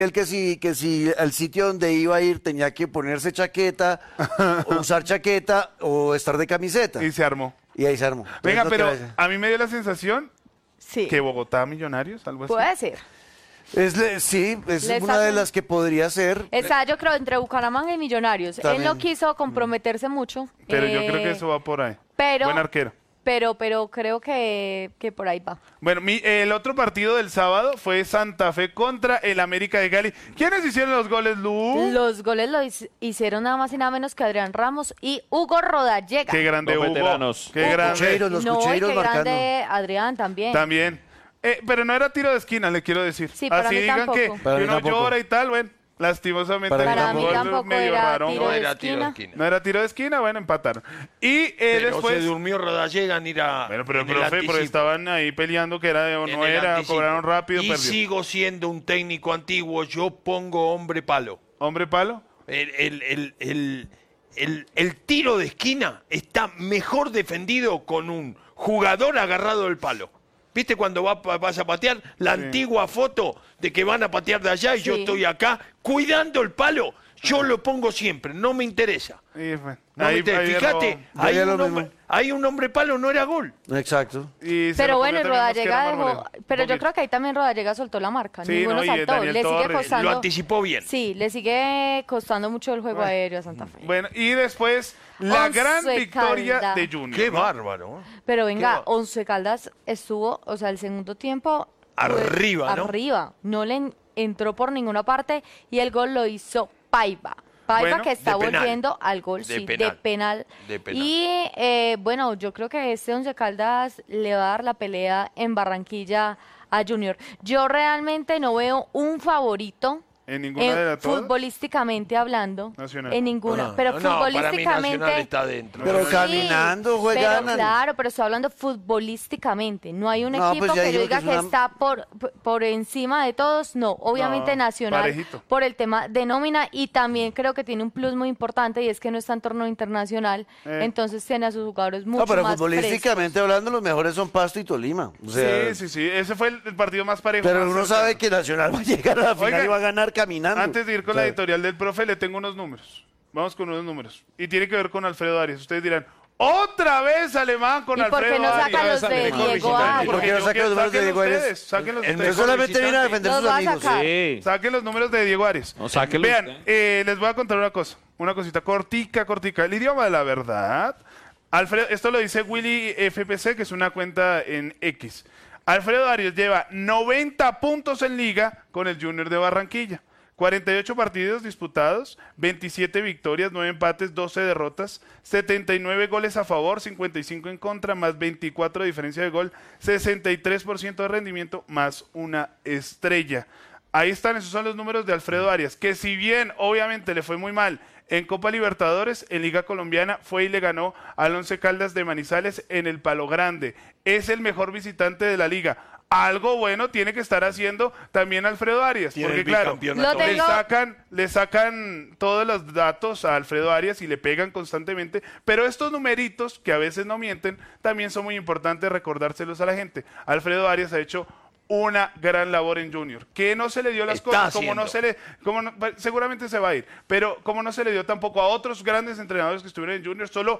él que si al sitio donde iba a ir tenía que ponerse chaqueta, o usar chaqueta o estar de camiseta. Y se armó. Y ahí se armó. Venga, Entonces, pero a mí me dio la sensación Sí, que Bogotá Millonarios, algo así. puede ser. sí, es Les una de hacen- las que podría ser. Está, yo creo, entre Bucaramanga y Millonarios. Él También. no quiso comprometerse mucho. Pero yo creo que eso va por ahí. Pero, Buen arquero. Pero creo que por ahí va. Bueno, el otro partido del sábado fue Santa Fe contra el América de Cali. ¿Quiénes hicieron los goles, Lu? Los goles hicieron nada más y nada menos que Adrián Ramos y Hugo Rodallega. Qué grande Los Hugo. veteranos. Qué grande. Cucheiros, los no, y cucheiros qué marcando. grande Adrián también. También. Pero no era tiro de esquina, le quiero decir. Sí, para Así mí digan tampoco. que Para mí uno tampoco. llora y tal, bueno, lastimosamente. Para el mí gol tampoco medio era raro. tiro No de era tiro de esquina. esquina. No era tiro de esquina, bueno, empataron. Y Pero después... se durmió Rodallega en ir a. Bueno, pero en el profe, pero anticipo. estaban ahí peleando que era o En no el era, anticipo. cobraron rápido, Y perdió. sigo siendo un técnico antiguo, yo pongo hombre palo. Hombre palo. El tiro de esquina está mejor defendido con un jugador agarrado del palo. ¿Viste cuando vas a patear? La antigua foto de que van a patear de allá y yo Sí. estoy acá cuidando el palo. Yo lo pongo siempre, no me interesa. Y fue. No me interesa. Fíjate, Yo haría lo hay un hombre palo, no era gol. Exacto. Y se Pero lo bueno, comió también Rodallega Mosquera dejó. Marmolejo. Pero Un yo poquito. creo que ahí también Rodallega soltó la marca. Sí, Ninguno no, y saltó. Daniel Le sigue Torres. costando. Lo anticipó bien. Sí, le sigue costando mucho el juego aéreo a Santa Fe. Bueno, y después la Once gran victoria Caldas. de Junior. Qué ¿no? bárbaro. Pero venga, Qué Once Caldas estuvo, o sea, el segundo tiempo. Arriba, ¿no? Arriba. No le entró por ninguna parte y el gol lo hizo Paiva. Paiva Bueno, que está de penal. volviendo al gol, De sí, penal. de penal. De penal. Y bueno, yo creo que este Once Caldas le va a dar la pelea en Barranquilla a Junior. Yo realmente no veo un favorito. ¿En ninguna de las todas? Futbolísticamente hablando, Nacional. en ninguna, No, pero no, para mí futbolísticamente Nacional está dentro. Pero Sí, caminando juegan. pero claro, pero estoy hablando futbolísticamente. No hay un No, equipo pues ya que yo digo que diga es que una- está por encima de todos. No, obviamente No, Nacional parejito. por el tema de nómina y también creo que tiene un plus muy importante y es que no está en torneo internacional. Entonces tiene a sus jugadores mucho No, pero más futbolísticamente hablando, los mejores son Pasto y Tolima. O sea, Sí. Ese fue el partido más parejo. pero más uno cercano. sabe que Nacional va a llegar a la final Oiga, y va a ganar caminando. Antes de ir con O sea, la editorial del profe, le tengo unos números. Vamos con unos números. Y tiene que ver con Alfredo Arias. Ustedes dirán, ¿otra vez Alemán con ¿Y por Alfredo qué no saca Arias? los de Alemán. Diego Arias? ¿Por qué no saca los números de Diego Arias? Sáquenlos El ustedes. Él solamente viene a defender a Los sus va a amigos. sacar. Sí. Saquen los números de Diego Arias. No, sáquenlos Vean, usted. les voy a contar una cosita cortica. El idioma de la verdad. Alfredo, esto lo dice Willy FPC, que es una cuenta en X. Alfredo Arias lleva 90 puntos en liga con el Junior de Barranquilla. 48 partidos disputados, 27 victorias, 9 empates, 12 derrotas, 79 goles a favor, 55 en contra, más 24 de diferencia de gol, 63% de rendimiento, más una estrella. Ahí están, esos son los números de Alfredo Arias, que si bien obviamente le fue muy mal en Copa Libertadores, en Liga Colombiana fue y le ganó al Once Caldas de Manizales en el Palo Grande. Es el mejor visitante de la liga. Algo bueno tiene que estar haciendo también Alfredo Arias, Tiene porque el claro, bicampeonato. Lo le tengo- sacan todos los datos a Alfredo Arias y le pegan constantemente, pero estos numeritos, que a veces no mienten, también son muy importantes recordárselos a la gente. Alfredo Arias ha hecho una gran labor en Junior, que no se le dio las Está cosas, como no haciendo. se le, seguramente se va a ir, pero como no se le dio tampoco a otros grandes entrenadores que estuvieron en Junior, solo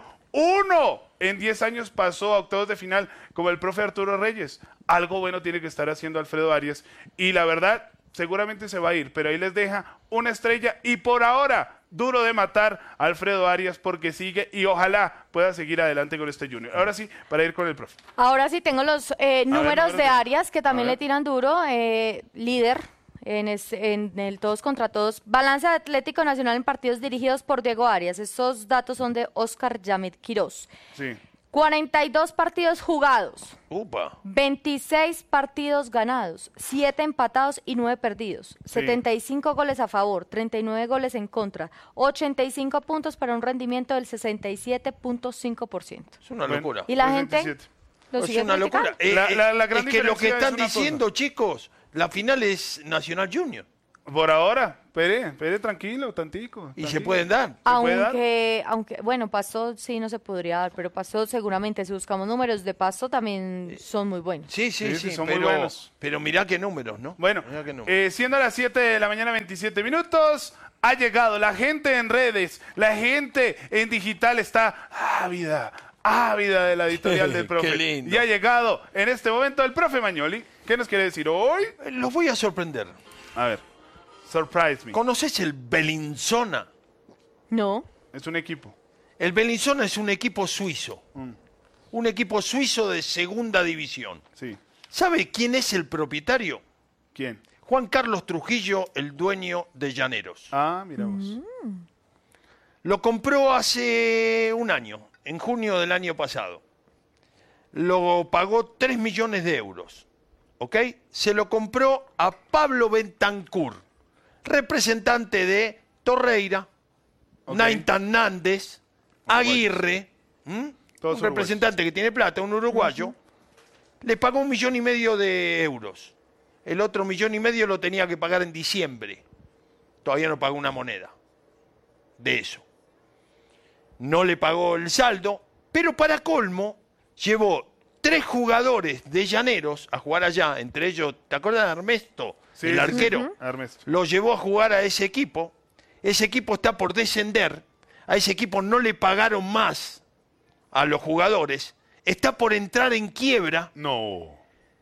uno en 10 años pasó a octavos de final, como el profe Arturo Reyes. Algo bueno tiene que estar haciendo Alfredo Arias, y la verdad, seguramente se va a ir, pero ahí les deja una estrella, y por ahora, duro de matar a Alfredo Arias, porque sigue, y ojalá pueda seguir adelante con este Junior. Ahora sí, para ir con el profe. Ahora sí tengo los números de Arias que también A ver. le tiran duro. Líder en el todos contra todos. Balance de Atlético Nacional en partidos dirigidos por Diego Arias. Estos datos son de Oscar Yamed Quirós. Sí. 42 partidos jugados, Upa. 26 partidos ganados, 7 empatados y 9 perdidos, 75 goles a favor, 39 goles en contra, 85 puntos para un rendimiento del 67.5%. Es una locura. Y la gente 37. lo Es sigue una locura. criticando. La gran es que lo que diferencia es están una cosa. diciendo, chicos, la final es Nacional Junior. Por ahora, espere tranquilo, tantico. Y se tranquilo. pueden dar. puede dar? Aunque, bueno, Pasto sí no se podría dar, pero Pasto seguramente, si buscamos números de Pasto, también son muy buenos. Sí, Sí, son pero, muy buenos. pero mirá qué números, ¿no? Bueno, Mirá qué números. siendo las 7 de la mañana, 27 minutos, ha llegado la gente en redes, la gente en digital está ávida de la editorial del profe. Qué lindo. Y ha llegado en este momento el profe Magnoli. ¿Qué nos quiere decir hoy? Los voy a sorprender. A ver, surprise me. ¿Conoces el Bellinzona? No, Es un equipo. El Bellinzona es un equipo suizo. Un equipo suizo de segunda división. Sí. ¿Sabe quién es el propietario? ¿Quién? Juan Carlos Trujillo, el dueño de Llaneros. Ah, mira vos. Lo compró hace un año, en junio del año pasado. Lo pagó 3 millones de euros. ¿Ok? Se lo compró a Pablo Bentancur, representante de Torreira, Ok. Naintan Nández, Aguirre, Todos un representante que tiene plata, un uruguayo. Le pagó 1,5 millones de euros. El otro 1,5 millones lo tenía que pagar en diciembre. Todavía no pagó una moneda de eso. No le pagó el saldo, pero para colmo llevó 3 jugadores de Llaneros a jugar allá, entre ellos, ¿te acuerdas de Ernesto, Sí, el sí, arquero? Hermes. Lo llevó a jugar a ese equipo. Ese equipo está por descender. A ese equipo no le pagaron más a los jugadores. Está por entrar en quiebra. No.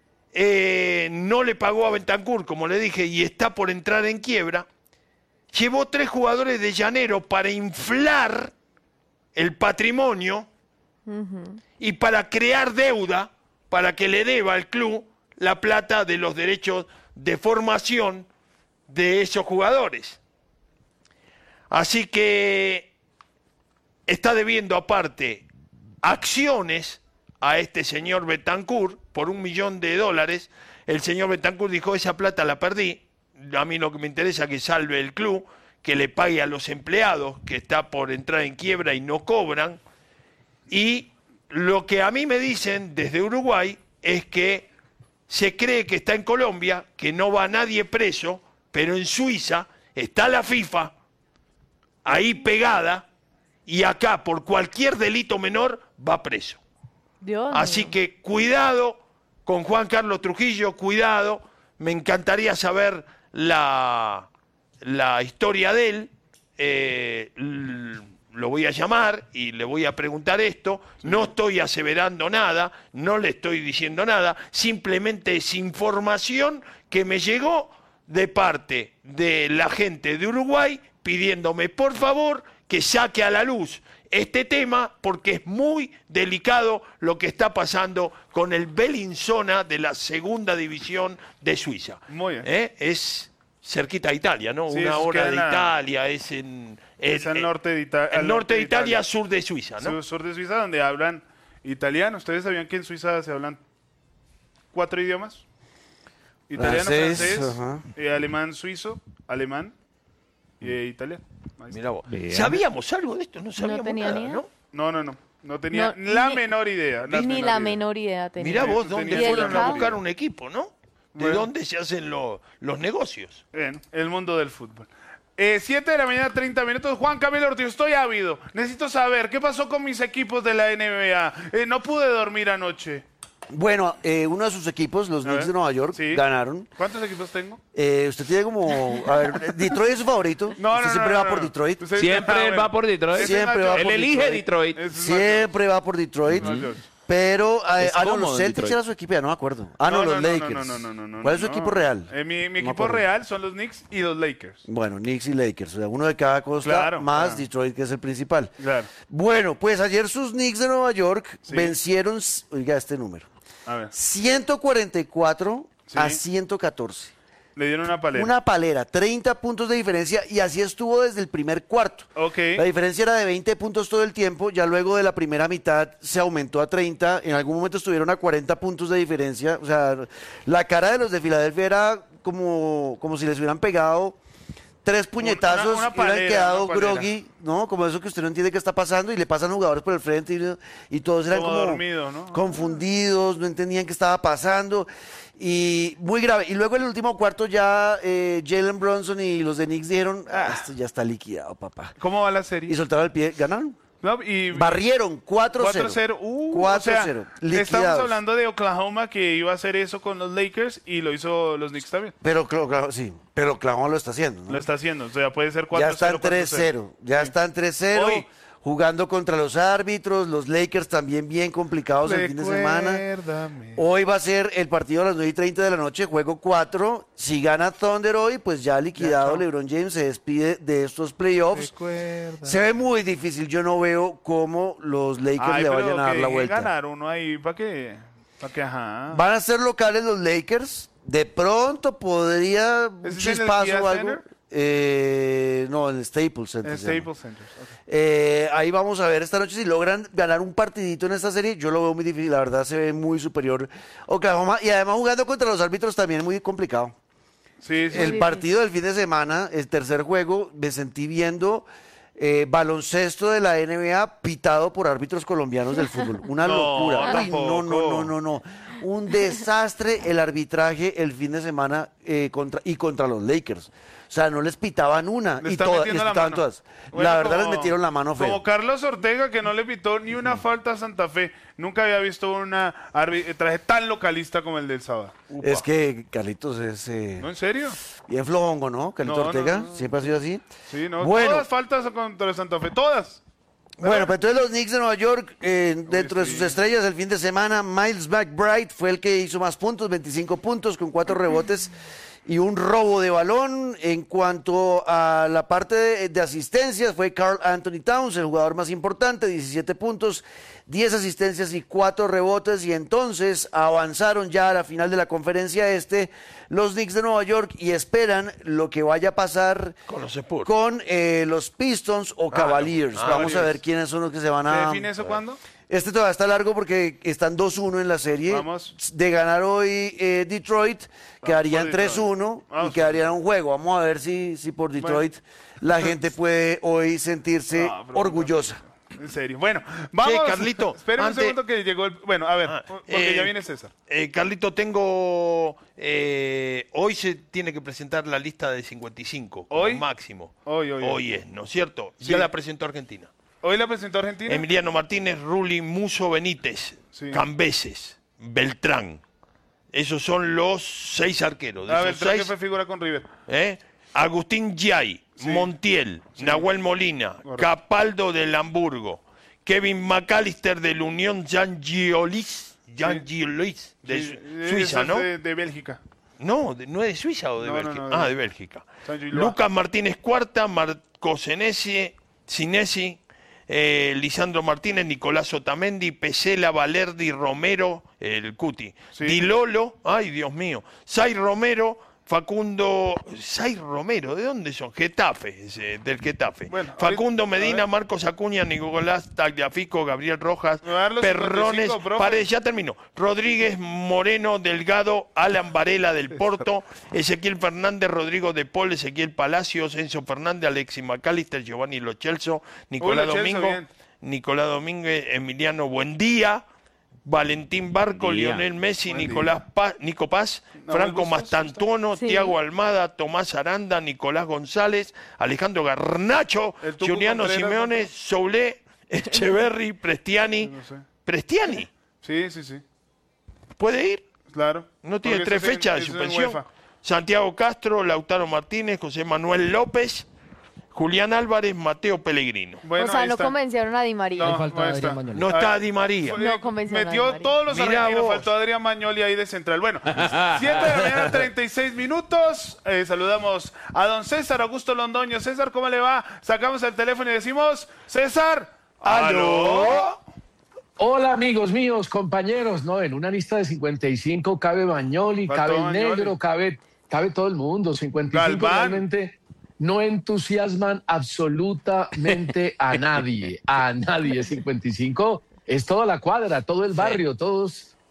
No le pagó a Bentancur, como le dije, y está por entrar en quiebra. Llevó 3 jugadores de Llanero para inflar el patrimonio y para crear deuda, para que le deba al club la plata de los derechos de formación de esos jugadores. Así que está debiendo aparte acciones a este señor Bentancur por $1 millón. El señor Bentancur dijo, esa plata la perdí, a mí lo que me interesa es que salve el club, que le pague a los empleados que está por entrar en quiebra y no cobran. Y lo que a mí me dicen desde Uruguay es que se cree que está en Colombia, que no va nadie preso, pero en Suiza está la FIFA ahí pegada y acá por cualquier delito menor va preso. Dios Así mío. que cuidado con Juan Carlos Trujillo, cuidado. Me encantaría saber la historia de él. Lo voy a llamar y le voy a preguntar esto. No estoy aseverando nada, no le estoy diciendo nada. Simplemente es información que me llegó de parte de la gente de Uruguay pidiéndome, por favor, que saque a la luz este tema porque es muy delicado lo que está pasando con el Bellinzona de la segunda división de Suiza. Muy bien. Es cerquita de Italia, ¿no? Sí, Una eso hora queda de en la- Italia, es en... Es al norte de Italia. El norte de Italia, sur de Suiza, ¿no? Sur de Suiza, donde hablan italiano. ¿Ustedes sabían que en Suiza se hablan 4 idiomas? Italiano, Francés, francés, ajá. alemán, suizo, alemán y italiano. Ahí está. Mirá vos. Vean. ¿Sabíamos algo de esto? No sabíamos tenía nada, ni idea. ¿no? No tenía No, la ni- menor idea. Ni la menor idea tenía. Mirá vos Sí, dónde tenía fueron a delicado. buscar un equipo, ¿no? De Bueno. dónde se hacen los negocios. Bien, el mundo del fútbol. 7 de la mañana, 30 minutos. Juan Camilo Ortiz, estoy ávido. Necesito saber qué pasó con mis equipos de la NBA. No pude dormir anoche. Bueno, uno de sus equipos, los A Knicks ver. de Nueva York, Sí. ganaron. ¿Cuántos equipos tengo? Usted tiene como... A ver, ¿Detroit es su favorito? ¿Usted siempre va por Detroit? Usted- Siempre bueno. va por Detroit. Ese es Siempre Nueva va York. por Él elige Detroit. Ese es Nueva York. Siempre va por Detroit. Nueva York. Pero, Es no, cómodo los Celtics Detroit. era su equipo, ya no me acuerdo. No, los Lakers. No. ¿Cuál es su no. equipo real? Mi No me equipo acuerdo. real son los Knicks y los Lakers. Bueno, Knicks y Lakers, o sea, uno de cada costa, Claro, más claro. Detroit, que es el principal. Claro. Bueno, pues ayer sus Knicks de Nueva York Sí. vencieron, oiga este número, A ver, 144 Sí. a 114. le dieron una paleta. Una palera, 30 puntos de diferencia y así estuvo desde el primer cuarto. Ok. La diferencia era de 20 puntos todo el tiempo, ya luego de la primera mitad se aumentó a 30, en algún momento estuvieron a 40 puntos de diferencia, o sea, la cara de los de Filadelfia era como si les hubieran pegado 3 puñetazos una y hubieran palera, quedado una palera. groggy, ¿no? Como eso que usted no entiende qué está pasando y le pasan jugadores por el frente y todos eran Como como dormido, ¿no? confundidos, no entendían qué estaba pasando. Y muy grave. Y luego en el último cuarto ya Jalen Brunson y los de Knicks dijeron, esto ya está liquidado, papá. ¿Cómo va la serie? Y soltaron el pie, ganaron. No, y Barrieron 4-0. 4-0. 4-0. O sea, liquidados. estamos hablando de Oklahoma que iba a hacer eso con los Lakers y lo hizo los Knicks también. Pero sí, pero Oklahoma lo está haciendo, ¿no? Lo está haciendo. O sea, puede ser 4-0. Ya están 4-0. 3-0. Ya están 3-0. Hoy. Jugando contra los árbitros, los Lakers también bien complicados el fin de semana. Recuérdame. Hoy va a ser el partido a las 9:30 de la noche, juego 4. Si gana Thunder hoy, pues ya liquidado, LeBron James se despide de estos playoffs. Recuerda. Se ve muy difícil, yo no veo cómo los Lakers Ay, le pero vayan a dar que la dejen vuelta. ganar uno ahí, ¿para qué? ¿Para qué? Ajá. Van a ser locales los Lakers, de pronto podría un ¿Ese es en el chispazo Kia o algo. Center? No, en el Staples Center. En se llama. Staples Center. Ok. Ahí vamos a ver esta noche si logran ganar un partidito en esta serie. Yo lo veo muy difícil, la verdad se ve muy superior Oklahoma y además jugando contra los árbitros también muy complicado. Sí, sí. El partido del fin de semana, el tercer juego, me sentí viendo baloncesto de la NBA pitado por árbitros colombianos del fútbol. Una No, locura. Uy, tampoco. no. Un desastre el arbitraje el fin de semana contra los Lakers. O sea, no les pitaban una Le y están les metiendo la pitaban mano. todas. Bueno, la verdad como- les metieron la mano feo. Como Carlos Ortega, que no le pitó ni una falta a Santa Fe. Nunca había visto un arbitraje tan localista como el del sábado. Es que Carlitos es ¿No, en serio? bien flojongo, ¿no? Carlitos No, Ortega no. siempre ha sido así. Sí, no. Bueno. Todas faltas contra Santa Fe, todas. Bueno, pues entonces los Knicks de Nueva York, dentro de sus estrellas el fin de semana, Miles McBride fue el que hizo más puntos, 25 puntos con 4 rebotes y un robo de balón. En cuanto a la parte de asistencias, fue Karl Anthony Towns, el jugador más importante, 17 puntos, 10 asistencias y 4 rebotes. Y entonces avanzaron ya a la final de la conferencia los Knicks de Nueva York y esperan lo que vaya a pasar Con los Spurs. con los Pistons o Cavaliers. Vamos a ver quiénes son los que se van ¿Se a... define eso cuándo? Este todavía está largo porque están 2-1 en la serie. Vamos. De ganar hoy Detroit, quedarían por Detroit. 3-1 y Vamos. quedaría un juego. Vamos a ver si por Detroit la gente puede hoy sentirse No, pero- orgullosa. En serio. Bueno, vamos. Carlito, Espera un antes- segundo que llegó el... Bueno, a ver, porque ya viene César. Carlito, tengo... hoy se tiene que presentar la lista de 55, como ¿Hoy? máximo. Hoy. Es, ¿no es cierto? Sí. Ya la presentó Argentina. Hoy la presentó Argentina. Emiliano Martínez, Rulli, Muso, Benítez, Sí. Cambeses, Beltrán. Esos son los 6 arqueros. De A esos ver, que 6, fue figura con River. Agustín Yay, Sí. Montiel, Sí. Nahuel Molina, Correcto. Capaldo del Hamburgo, Kevin McAllister del Unión Jean Giolis de Sí, Suiza, ese ¿no? es de Bélgica. No, ¿no es de Suiza o de No, no, Bélgica? no, De Bélgica. San Gillois. Lucas Martínez Cuarta, Marco Sinesi, Lisandro Martínez, Nicolás Otamendi, Pesela, Valerdi, Romero, el Cuti, Sí. Di Lolo, ay Dios mío, Sai Romero, Facundo, Sai Romero, ¿de dónde son? Getafe, del Getafe. Bueno, Facundo ahorita- a Medina, ver. Marcos Acuña, Nicolás Tagliafico, Gabriel Rojas, Me va a dar los Perrones, 55, profe. Paredes, ya terminó. Rodríguez, Moreno, Delgado, Alan Varela del Porto, Ezequiel Fernández, Rodrigo de Paul, Ezequiel Palacios, Enzo Fernández, Alexis McAllister, Giovanni Lo Celso, Nicolás Lo Celso, Domingo, bien. Nicolás Domínguez, Emiliano Buendía, Valentín Barco, Día. Lionel Messi, Buen Nico Paz, No, Franco Bustos, Mastantuono, Sí. Tiago Almada, Tomás Aranda, Nicolás González, Alejandro Garnacho, El Tucu Juliano Contreras, Simeone, Soulé, Echeverry, Prestiani. No sé. Prestiani, Sí, sí, sí. ¿puede ir? Claro. No tiene Porque 3 eso es en- fechas de eso es en suspensión. UEFA. Santiago Castro, Lautaro Martínez, José Manuel López, Julián Álvarez, Mateo Pellegrino. Bueno, o sea, ahí no está. convencieron a Di María. No, Ahí falta ahí Adrián está. Mañoni. No A está ver, Di María. No convencional, Metió María. todos los Mirá argentinos, vos. faltó Adrián Magnoli ahí de central. Bueno, 7 de la mañana, 36 minutos. Saludamos a don César Augusto Londoño. César, ¿cómo le va? Sacamos el teléfono y decimos, César, ¿aló? Hola amigos míos, compañeros, no, en una lista de 55 cabe Bagnoli, Faltó cabe el Bagnoli. negro, cabe todo el mundo, 55 Galván. realmente no entusiasman absolutamente a nadie 55, es toda la cuadra, todo el barrio, todos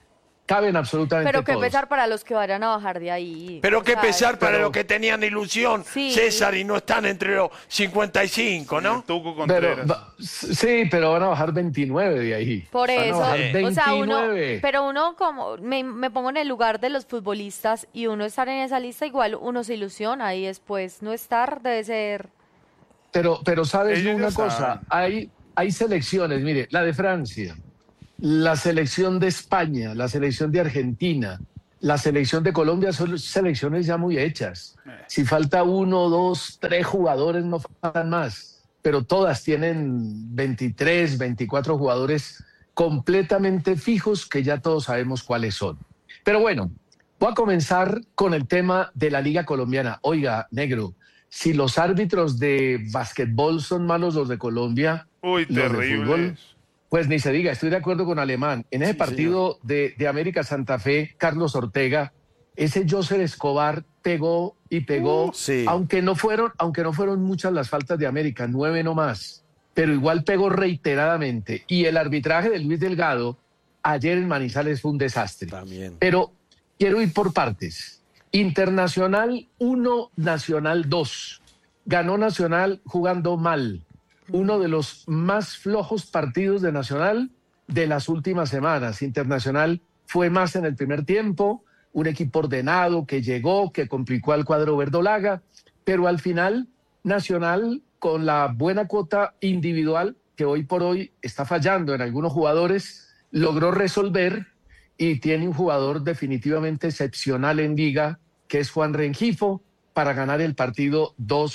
caben absolutamente Pero qué todos. pesar para los que vayan a bajar de ahí. Pero O qué sea, pesar para pero- los que tenían ilusión, Sí. César, y no están entre los 55, ¿no? Tuco Pero, Contreras. sí, pero van a bajar 29 de ahí. Por Van a eso, bajar o sea, uno, 29. pero uno como, me pongo en el lugar de los futbolistas y uno estar en esa lista, igual uno se ilusiona y después no estar debe ser, Pero sabes Ellos ya una cosa, hay selecciones, mire, la de Francia, la selección de España, la selección de Argentina, la selección de Colombia son selecciones ya muy hechas. Si falta 1, 2, 3 jugadores, no faltan más, pero todas tienen 23, 24 jugadores completamente fijos que ya todos sabemos cuáles son. Pero bueno, voy a comenzar con el tema de la Liga Colombiana. Oiga, negro, si los árbitros de básquetbol son malos los de Colombia, Uy, los de terrible. fútbol, pues ni se diga, estoy de acuerdo con Alemán. En ese Sí, partido de América Santa Fe, Carlos Ortega, ese Joser Escobar pegó y pegó, sí. aunque no fueron muchas las faltas de América, 9 no más, pero igual pegó reiteradamente. Y el arbitraje de Luis Delgado ayer en Manizales fue un desastre. También. Pero quiero ir por partes. Internacional 1, Nacional 2. Ganó Nacional jugando mal. Uno de los más flojos partidos de Nacional de las últimas semanas. Internacional fue más en el primer tiempo, un equipo ordenado que llegó, que complicó al cuadro verdolaga, pero al final Nacional, con la buena cuota individual que hoy por hoy está fallando en algunos jugadores, logró resolver y tiene un jugador definitivamente excepcional en liga, que es Juan Rengifo, para ganar el partido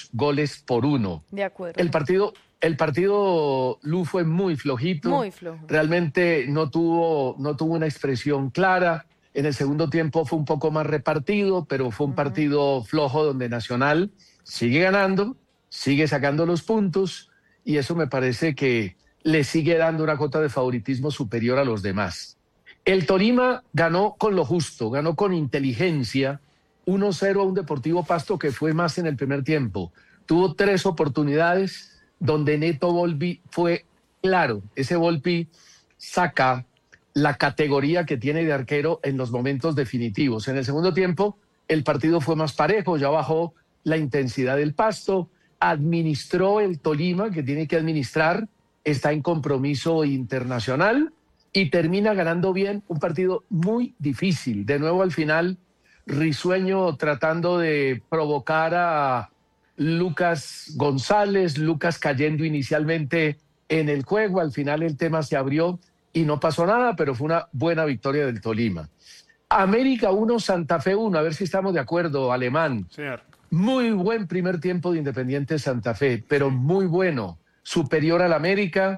2-1. de acuerdo. El partido, Lu, fue muy flojito. Muy flojo. Realmente no tuvo una expresión clara. En el segundo tiempo fue un poco más repartido, pero fue un partido flojo donde Nacional sigue ganando, sigue sacando los puntos y eso me parece que le sigue dando una cuota de favoritismo superior a los demás. El Tolima ganó con lo justo, ganó con inteligencia, 1-0 a un Deportivo Pasto que fue más en el primer tiempo. Tuvo 3 oportunidades donde Neto Volpi fue claro. Ese Volpi saca la categoría que tiene de arquero en los momentos definitivos. En el segundo tiempo, el partido fue más parejo, ya bajó la intensidad del Pasto, administró el Tolima, que tiene que administrar, está en compromiso internacional y termina ganando bien un partido muy difícil. De nuevo al final, Risueño tratando de provocar a Lucas González, Lucas cayendo inicialmente en el juego, al final el tema se abrió y no pasó nada, pero fue una buena victoria del Tolima. América 1, Santa Fe 1, a ver si estamos de acuerdo, Alemán. Señor. Muy buen primer tiempo de Independiente Santa Fe, pero muy bueno, superior al América,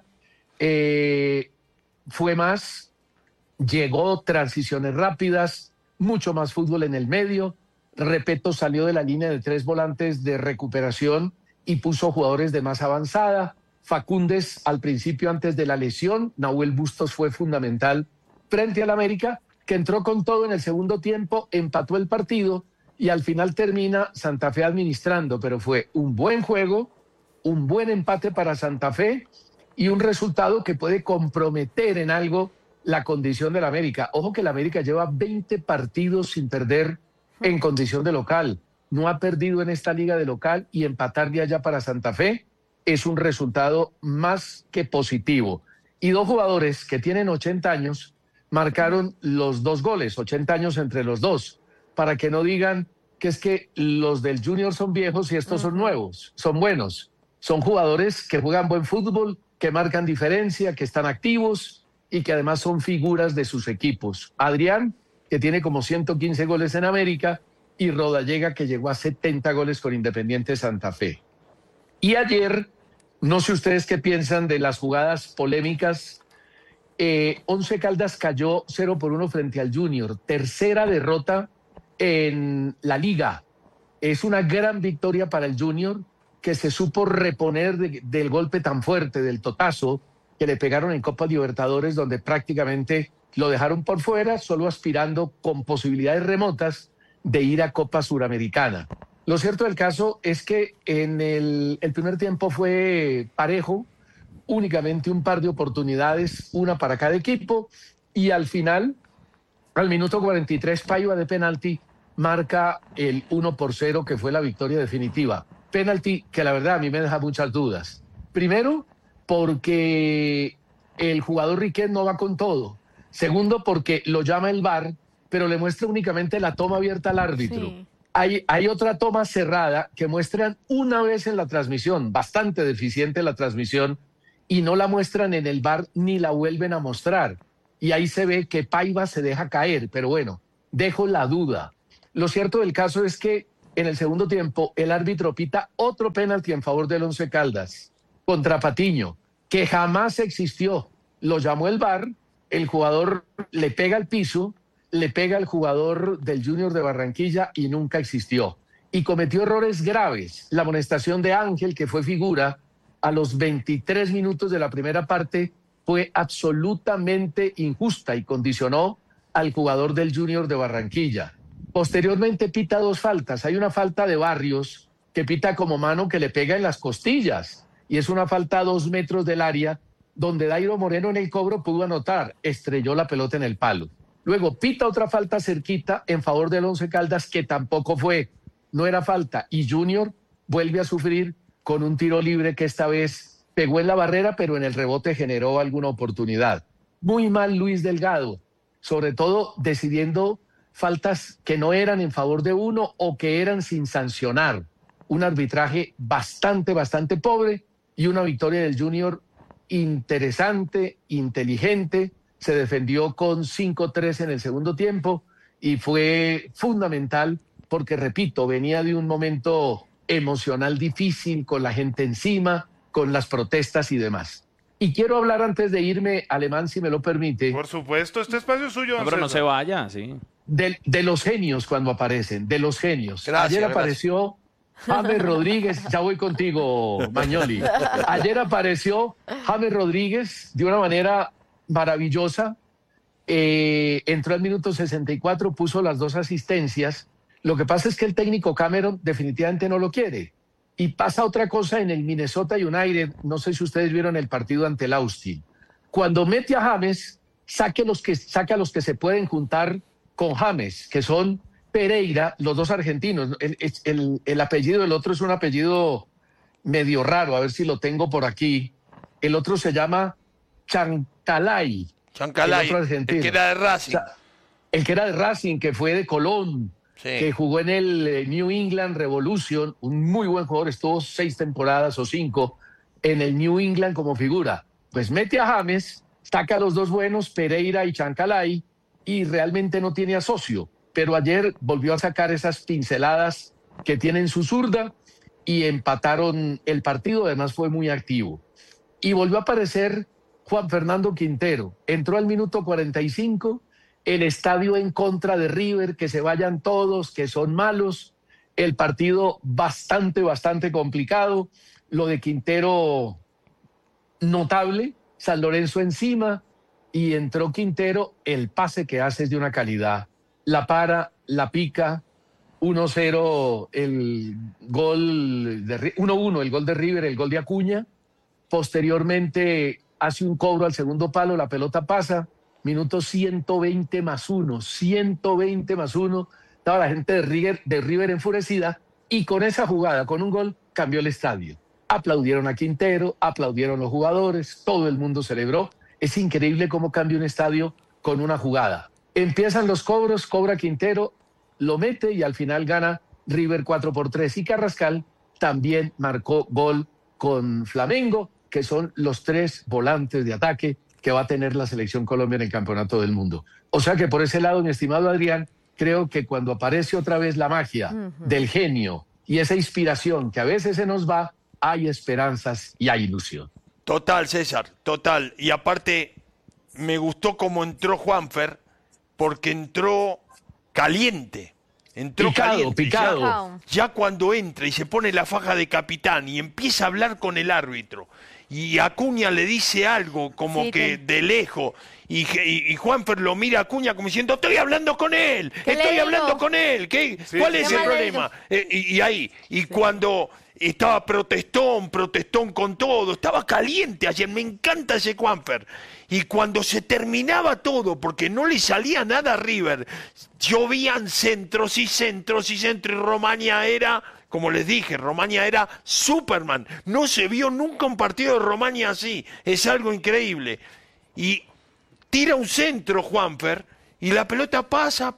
fue más, llegó, transiciones rápidas, mucho más fútbol en el medio. Repeto, salió de la línea de 3 volantes de recuperación y puso jugadores de más avanzada. Facúndez al principio, antes de la lesión, Nahuel Bustos fue fundamental frente al América, que entró con todo en el segundo tiempo, empató el partido y al final termina Santa Fe administrando, pero fue un buen juego, un buen empate para Santa Fe y un resultado que puede comprometer en algo la condición del América. Ojo que el América lleva 20 partidos sin perder en condición de local. No ha perdido en esta liga de local y empatar de allá para Santa Fe es un resultado más que positivo. Y 2 jugadores que tienen 80 años marcaron los 2 goles, 80 años entre los dos, para que no digan que es que los del Junior son viejos y estos son nuevos, son buenos. Son jugadores que juegan buen fútbol, que marcan diferencia, que están activos y que además son figuras de sus equipos. Adrián, que tiene como 115 goles en América, y Rodallega, que llegó a 70 goles con Independiente Santa Fe. Y ayer, no sé ustedes qué piensan de las jugadas polémicas, Once Caldas cayó 0-1 frente al Junior, tercera derrota en la liga. Es una gran victoria para el Junior, que se supo reponer del golpe tan fuerte, del totazo que le pegaron en Copa Libertadores, donde prácticamente lo dejaron por fuera, solo aspirando con posibilidades remotas de ir a Copa Suramericana. Lo cierto del caso es que en el primer tiempo fue parejo, únicamente un par de oportunidades, una para cada equipo, y al final Al minuto 43, Paiva de penalti marca el 1-0, que fue la victoria definitiva. Penalti que la verdad a mí me deja muchas dudas. Primero, porque el jugador Riquet no va con todo. Segundo, porque lo llama el VAR, pero le muestra únicamente la toma abierta al árbitro. Sí. Hay otra toma cerrada que muestran una vez en la transmisión, bastante deficiente la transmisión, y no la muestran en el VAR ni la vuelven a mostrar. Y ahí se ve que Paiva se deja caer, pero bueno, dejo la duda. Lo cierto del caso es que en el segundo tiempo el árbitro pita otro penalti en favor del Once Caldas contra Patiño, que jamás existió. Lo llamó el VAR, el jugador le pega al piso, le pega al jugador del Junior de Barranquilla y nunca existió. Y cometió errores graves. La amonestación de Ángel, que fue figura, a los 23 minutos de la primera parte, fue absolutamente injusta y condicionó al jugador del Junior de Barranquilla. Posteriormente pita dos faltas. Hay una falta de Barrios que pita como mano que le pega en las costillas. Y es una falta a 2 metros del área donde Dairo Moreno en el cobro pudo anotar. Estrelló la pelota en el palo. Luego pita otra falta cerquita en favor del Once Caldas que tampoco fue. No era falta. Y Junior vuelve a sufrir con un tiro libre que esta vez pegó en la barrera, pero en el rebote generó alguna oportunidad. Muy mal Luis Delgado, sobre todo decidiendo faltas que no eran en favor de uno o que eran sin sancionar. Un arbitraje bastante pobre y una victoria del Junior interesante, inteligente. Se defendió con 5-3 en el segundo tiempo y fue fundamental porque, repito, venía de un momento emocional difícil, con la gente encima, con las protestas y demás. Y quiero hablar antes de irme, Alemán, si me lo permite. Por supuesto, este espacio es suyo. No, pero no se vaya, sí. De los genios cuando aparecen, de los genios. Ayer apareció James Rodríguez, ya voy contigo, Mañoli. Ayer apareció James Rodríguez de una manera maravillosa. Entró al minuto 64, puso las 2 asistencias. Lo que pasa es que el técnico Cameron definitivamente no lo quiere. Y pasa otra cosa en el Minnesota United. No sé si ustedes vieron el partido ante el Austin. Cuando mete a James, saca a los que se pueden juntar con James, que son Pereira, los dos argentinos. El apellido del otro es un apellido medio raro, a ver si lo tengo por aquí. El otro se llama Chancalay. Chancalay, el que era de Racing. El que era de Racing, que fue de Colón, sí, que jugó en el New England Revolution, un muy buen jugador, estuvo 6 temporadas o 5 en el New England como figura. Pues mete a James, saca a los dos buenos, Pereira y Chancalay, y realmente no tiene a socio. Pero ayer volvió a sacar esas pinceladas que tiene en su zurda y empataron el partido, además fue muy activo. Y volvió a aparecer Juan Fernando Quintero. Entró al minuto 45, el estadio en contra de River, que se vayan todos, que son malos. El partido bastante complicado. Lo de Quintero, notable. San Lorenzo encima y entró Quintero. El pase que hace es de una calidad. La para, la pica. 1-0 el gol de 1-1 el gol de River, el gol de Acuña. Posteriormente hace un cobro al segundo palo, la pelota pasa. Minuto 120 más 1. Estaba la gente de River enfurecida y con esa jugada, con un gol, cambió el estadio. Aplaudieron a Quintero, aplaudieron los jugadores, todo el mundo celebró. Es increíble cómo cambia un estadio con una jugada. Empiezan los cobros, cobra Quintero, lo mete y al final gana River 4-3. Y Carrascal también marcó gol con Flamengo, que son los 3 volantes de ataque que va a tener la selección Colombia en el Campeonato del Mundo. O sea que por ese lado, mi estimado Adrián, creo que cuando aparece otra vez la magia del genio y esa inspiración que a veces se nos va, hay esperanzas y hay ilusión. Total, César, total. Y aparte, me gustó cómo entró Juanfer, porque entró caliente. Entró picado. Ya cuando entra y se pone la faja de capitán y empieza a hablar con el árbitro, y Acuña le dice algo como que de lejos, y Juanfer lo mira a Acuña como diciendo, estoy hablando con él. ¿Cuál es el problema? Y cuando estaba protestón con todo, estaba caliente ayer, me encanta ese Juanfer. Y cuando se terminaba todo, porque no le salía nada a River, llovían centros y centros y centros, y Romaña era, como les dije, Romaña era Superman. No se vio nunca un partido de Romaña así, es algo increíble. Y tira un centro Juanfer, y la pelota pasa,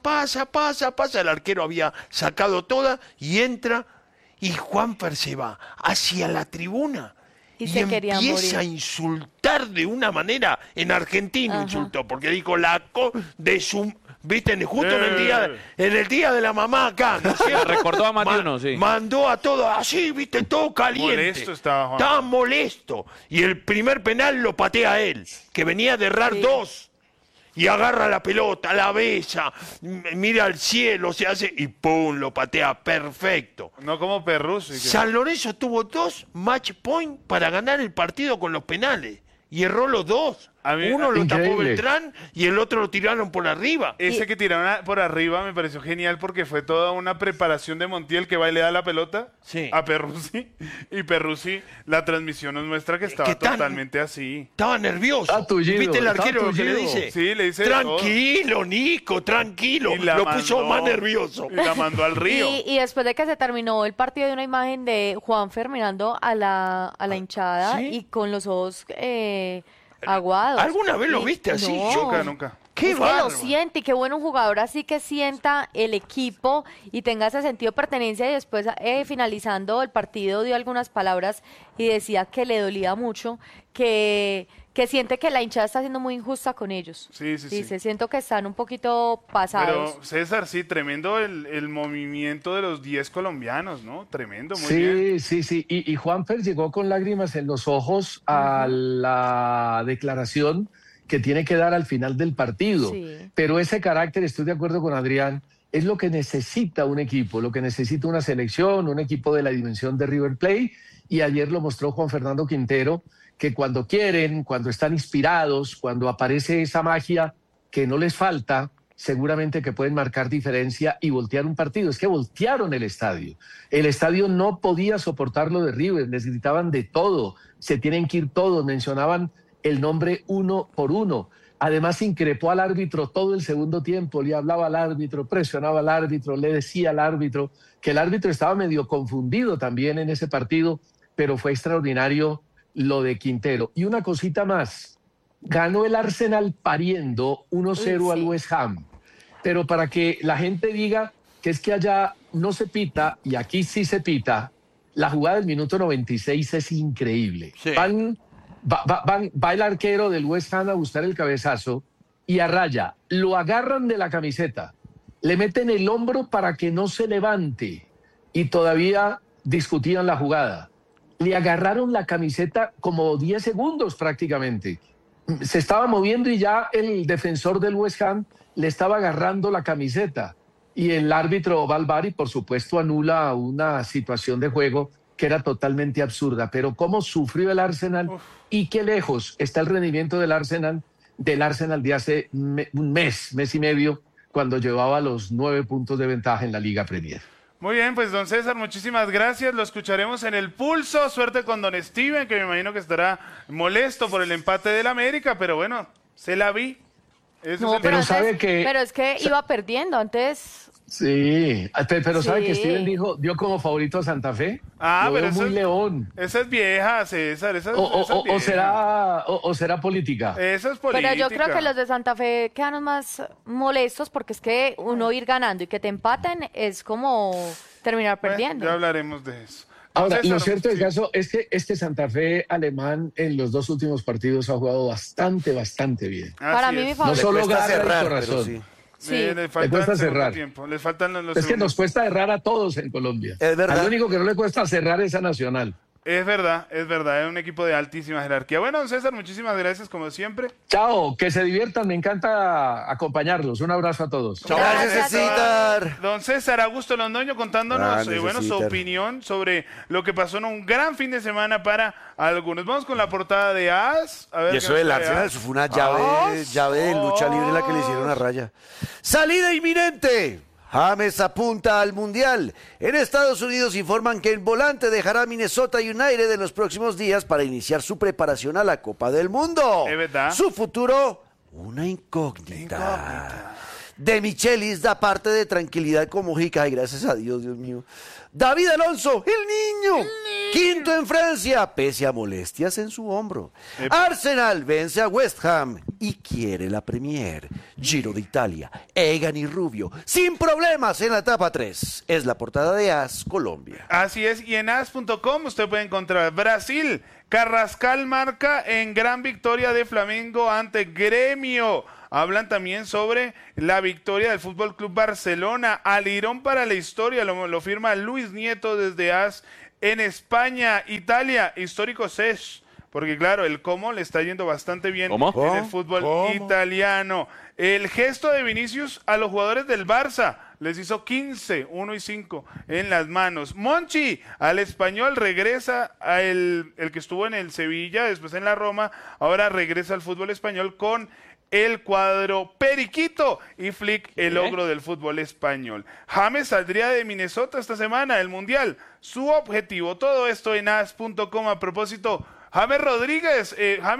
el arquero había sacado toda, y entra, y Juanfer se va hacia la tribuna. Y se quería morir. Empieza a insultar de una manera, en argentino Ajá. insultó, porque dijo de su, viste, justo en el día de la mamá acá, ¿no es cierto? Recordó a más de uno, sí. Mandó a todos así, viste, todo caliente. Molesto estaba Juan. Estaba molesto. Y el primer penal lo patea él, que venía de errar Sí. 2. Y agarra la pelota, la besa, mira al cielo, se hace y ¡pum! Lo patea perfecto. No como Perruzzi. que- San Lorenzo tuvo 2 match point para ganar el partido con los penales. Y erró los 2. A mí- Uno lo tapó Increíble. Beltrán y el otro lo tiraron por arriba. Ese que tiraron por arriba me pareció genial porque fue toda una preparación de Montiel que va y le da la pelota Sí. a Perruzzi. Y Perruzzi, la transmisión nos muestra que estaba tan- totalmente así. Estaba nervioso. Está tullido, ¿Viste el está arquero lo que le tullido. dice? Sí, le dice Tranquilo, Nico, tranquilo. Y la Lo puso mandó- más nervioso. Y la mandó al río. Y después de que se terminó el partido, de una imagen de Juanfer mirando a la hinchada ¿sí? y con los ojos aguados. ¿Alguna vez lo Y- viste así? No. Nunca, nunca. ¡Qué Es que bárbaro! lo siente y qué bueno un jugador así que sienta el equipo y tenga ese sentido de pertenencia y después finalizando el partido dio algunas palabras y decía que le dolía mucho, que siente que la hinchada está siendo muy injusta con ellos. Sí, sí, sí. Dice, siento que están un poquito pasados. Pero César, sí, tremendo el movimiento de los 10 colombianos, ¿no? Tremendo, muy bien. Sí. Y Juanfer llegó con lágrimas en los ojos a la declaración que tiene que dar al final del partido. Sí. Pero ese carácter, estoy de acuerdo con Adrián, es lo que necesita un equipo, lo que necesita una selección, un equipo de la dimensión de River Plate. Y ayer lo mostró Juan Fernando Quintero, que cuando quieren, cuando están inspirados, cuando aparece esa magia que no les falta, seguramente que pueden marcar diferencia y voltear un partido. Es que voltearon el estadio. El estadio no podía soportar lo de River, les gritaban de todo, se tienen que ir todos, mencionaban el nombre uno por uno. Además increpó al árbitro todo el segundo tiempo, le hablaba al árbitro, presionaba al árbitro, le decía al árbitro que el árbitro estaba medio confundido también en ese partido, pero fue extraordinario lo de Quintero. Y una cosita más, ganó el Arsenal pariendo 1-0 Uy, al sí. West Ham. Pero para que la gente diga que es que allá no se pita y aquí sí se pita, la jugada del minuto 96 es increíble. Sí. Va el arquero del West Ham a buscar el cabezazo y a Raya lo agarran de la camiseta, le meten el hombro para que no se levante y todavía discutían la jugada. Le agarraron la camiseta como 10 segundos prácticamente. Se estaba moviendo y ya el defensor del West Ham le estaba agarrando la camiseta. Y el árbitro va al VAR y por supuesto anula una situación de juego que era totalmente absurda. Pero cómo sufrió el Arsenal y qué lejos está el rendimiento del Arsenal de hace un mes y medio, cuando llevaba los 9 puntos de ventaja en la Liga Premier. Muy bien, pues don César, muchísimas gracias. Lo escucharemos en el pulso. Suerte con don Steven, que me imagino que estará molesto por el empate del América, pero bueno, se la vi. Ese No, es el pero antes- sabe que- pero es que iba perdiendo antes. Sí, pero ¿sabe que Sí. Steven dio como favorito a Santa Fe? Ah, Lo pero veo eso muy es- león. Esa es vieja, César. Esa es vieja. ¿Será política? Esa es política. Pero yo creo que los de Santa Fe quedan más molestos porque es que uno ir ganando y que te empaten es como terminar perdiendo. Ya hablaremos de eso. Don Ahora, César, lo cierto del sí. caso es que este Santa Fe alemán en los 2 últimos partidos ha jugado bastante bien. Para Así mí mi es. No favorito. solo Cuesta gana el cerrar, corazón. pero sí. Sí. Le falta cuesta el segundo cerrar. tiempo. Les faltan los Es que segundos. nos cuesta errar a todos en Colombia. Es verdad. Al único que no le cuesta cerrar es a Nacional. Es verdad. Es un equipo de altísima jerarquía. Bueno, don César, muchísimas gracias, como siempre. Chao, que se diviertan, me encanta acompañarlos. Un abrazo a todos. Gracias, Gracias. César. Don César Augusto Londoño contándonos Grande, bueno, su César. opinión sobre lo que pasó en un gran fin de semana para algunos. Vamos con la portada de AS. A ver Y qué eso nos del trae Arsenal, AS. eso fue una llave de lucha libre la que le hicieron a Raya. ¡Salida inminente! James apunta al Mundial. En Estados Unidos informan que el volante dejará Minnesota United en los próximos días para iniciar su preparación a la Copa del Mundo. ¿Es verdad? Su futuro, una incógnita. De Michelis da parte de tranquilidad con Mojica. Ay, gracias a Dios, Dios mío. David Alonso, el niño. Quinto en Francia, pese a molestias en su hombro. Arsenal vence a West Ham y quiere la Premier. Giro de Italia, Egan y Rubio, sin problemas en la etapa 3. Es la portada de AS Colombia. Así es, y en as.com usted puede encontrar Brasil. Carrascal marca en gran victoria de Flamengo ante Gremio. Hablan también sobre la victoria del Fútbol Club Barcelona. Alirón para la historia, lo firma Luis Nieto desde AS en España. Italia, histórico SES. Porque claro, el Como le está yendo bastante bien en el fútbol italiano. El gesto de Vinicius a los jugadores del Barça. Les hizo 15, 1 y 5 en las manos. Monchi, al Español, regresa a el que estuvo en el Sevilla, después en la Roma. Ahora regresa al fútbol español con el cuadro Periquito y Flick, el logro del fútbol español. James saldría de Minnesota esta semana, el Mundial. Su objetivo, todo esto en as.com. A propósito, James Rodríguez,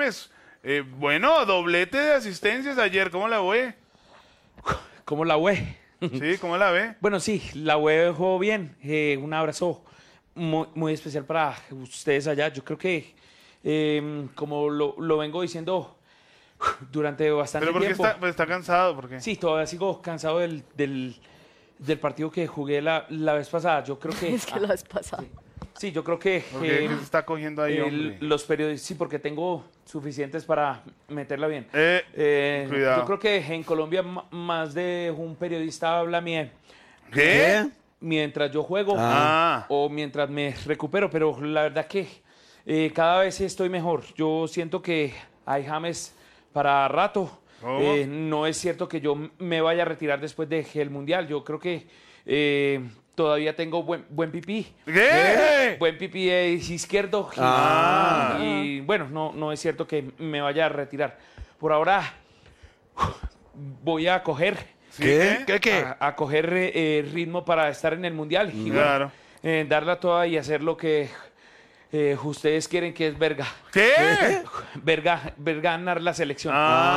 bueno, doblete de asistencias ayer, ¿cómo la ve? ¿Cómo la ve? Sí, ¿cómo la ve? Bueno, sí, la dejó bien. Un abrazo muy especial para ustedes allá. Yo creo que, como lo vengo diciendo durante bastante ¿Pero por qué tiempo. está cansado? ¿Por qué? Sí, todavía sigo cansado del partido que jugué la vez pasada. Yo creo que... Es que la vez pasada. Sí, yo creo que... ¿Qué se está cogiendo ahí, hombre? Los periodistas, sí, porque tengo suficientes para meterla bien. Cuidado. Yo creo que en Colombia más de un periodista habla ¿Qué? mientras yo juego Ah. o mientras me recupero, pero la verdad que cada vez estoy mejor. Yo siento que hay James para rato. ¿Cómo? No es cierto que yo me vaya a retirar después del Mundial. Yo creo que todavía tengo buen pipí. ¿Qué? Buen pipí izquierdo. Y bueno, no es cierto que me vaya a retirar. Por ahora voy a coger. ¿Qué? A coger ritmo para estar en el Mundial. Y Claro. bueno, darla toda y hacer lo que ustedes quieren, que es verga. ¿Qué? Verga ganar la selección.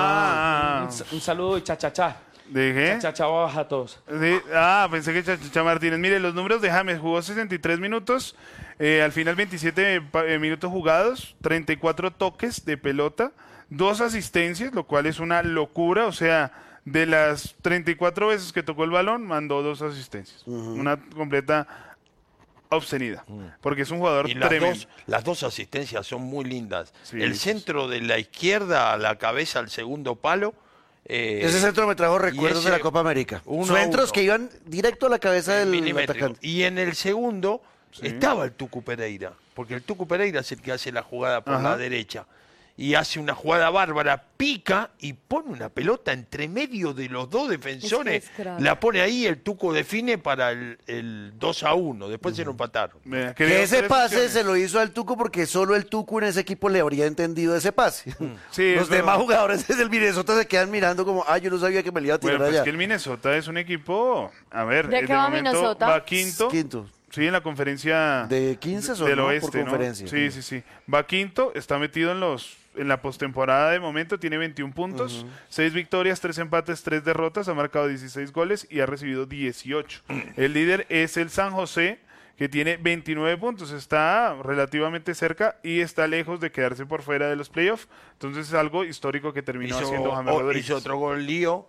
Un saludo y cha. ¿Dije? Cha baja a todos. Sí. Pensé que Chacha Martínez. Mire, los números de James: jugó 63 minutos, al final 27 minutos jugados, 34 toques de pelota, 2 asistencias, lo cual es una locura. O sea, de las 34 veces que tocó el balón, mandó 2 asistencias. Una completa obscenidad, porque es un jugador Y tremendo. las dos asistencias son muy lindas. Sí, El sí, centro de la izquierda a la cabeza al segundo palo. Ese centro me trajo recuerdos ese de la Copa América. 1-1. Centros que iban directo a la cabeza del milimétrico. atacante. Y en el segundo estaba el Tucu Pereira, porque el Tucu Pereira es el que hace la jugada por la derecha. Y hace una jugada bárbara, pica y pone una pelota entre medio de los dos defensores. Es que es crack. La pone ahí, el Tuco define para el 2-1. Después se lo empataron. Mira, Que ese 3 pase opciones. se lo hizo al Tucu porque solo el Tucu en ese equipo le habría entendido ese pase. Sí, Los es demás verdad. jugadores del Minnesota se quedan mirando como, yo no sabía que me le iba a tirar Bueno, pues allá. que el Minnesota es un equipo, a ver, ¿De qué va Minnesota? va quinto. Quinto. Sí, en la conferencia De 15 son, del ¿no? oeste, Por ¿no? conferencia. Sí. Va quinto, está metido en la postemporada de momento, tiene 21 puntos, 6 victorias, 3 empates, 3 derrotas, ha marcado 16 goles y ha recibido 18. El líder es el San José, que tiene 29 puntos, está relativamente cerca y está lejos de quedarse por fuera de los playoffs. Entonces es algo histórico que terminó haciendo James Rodríguez. Hizo otro gol Lío,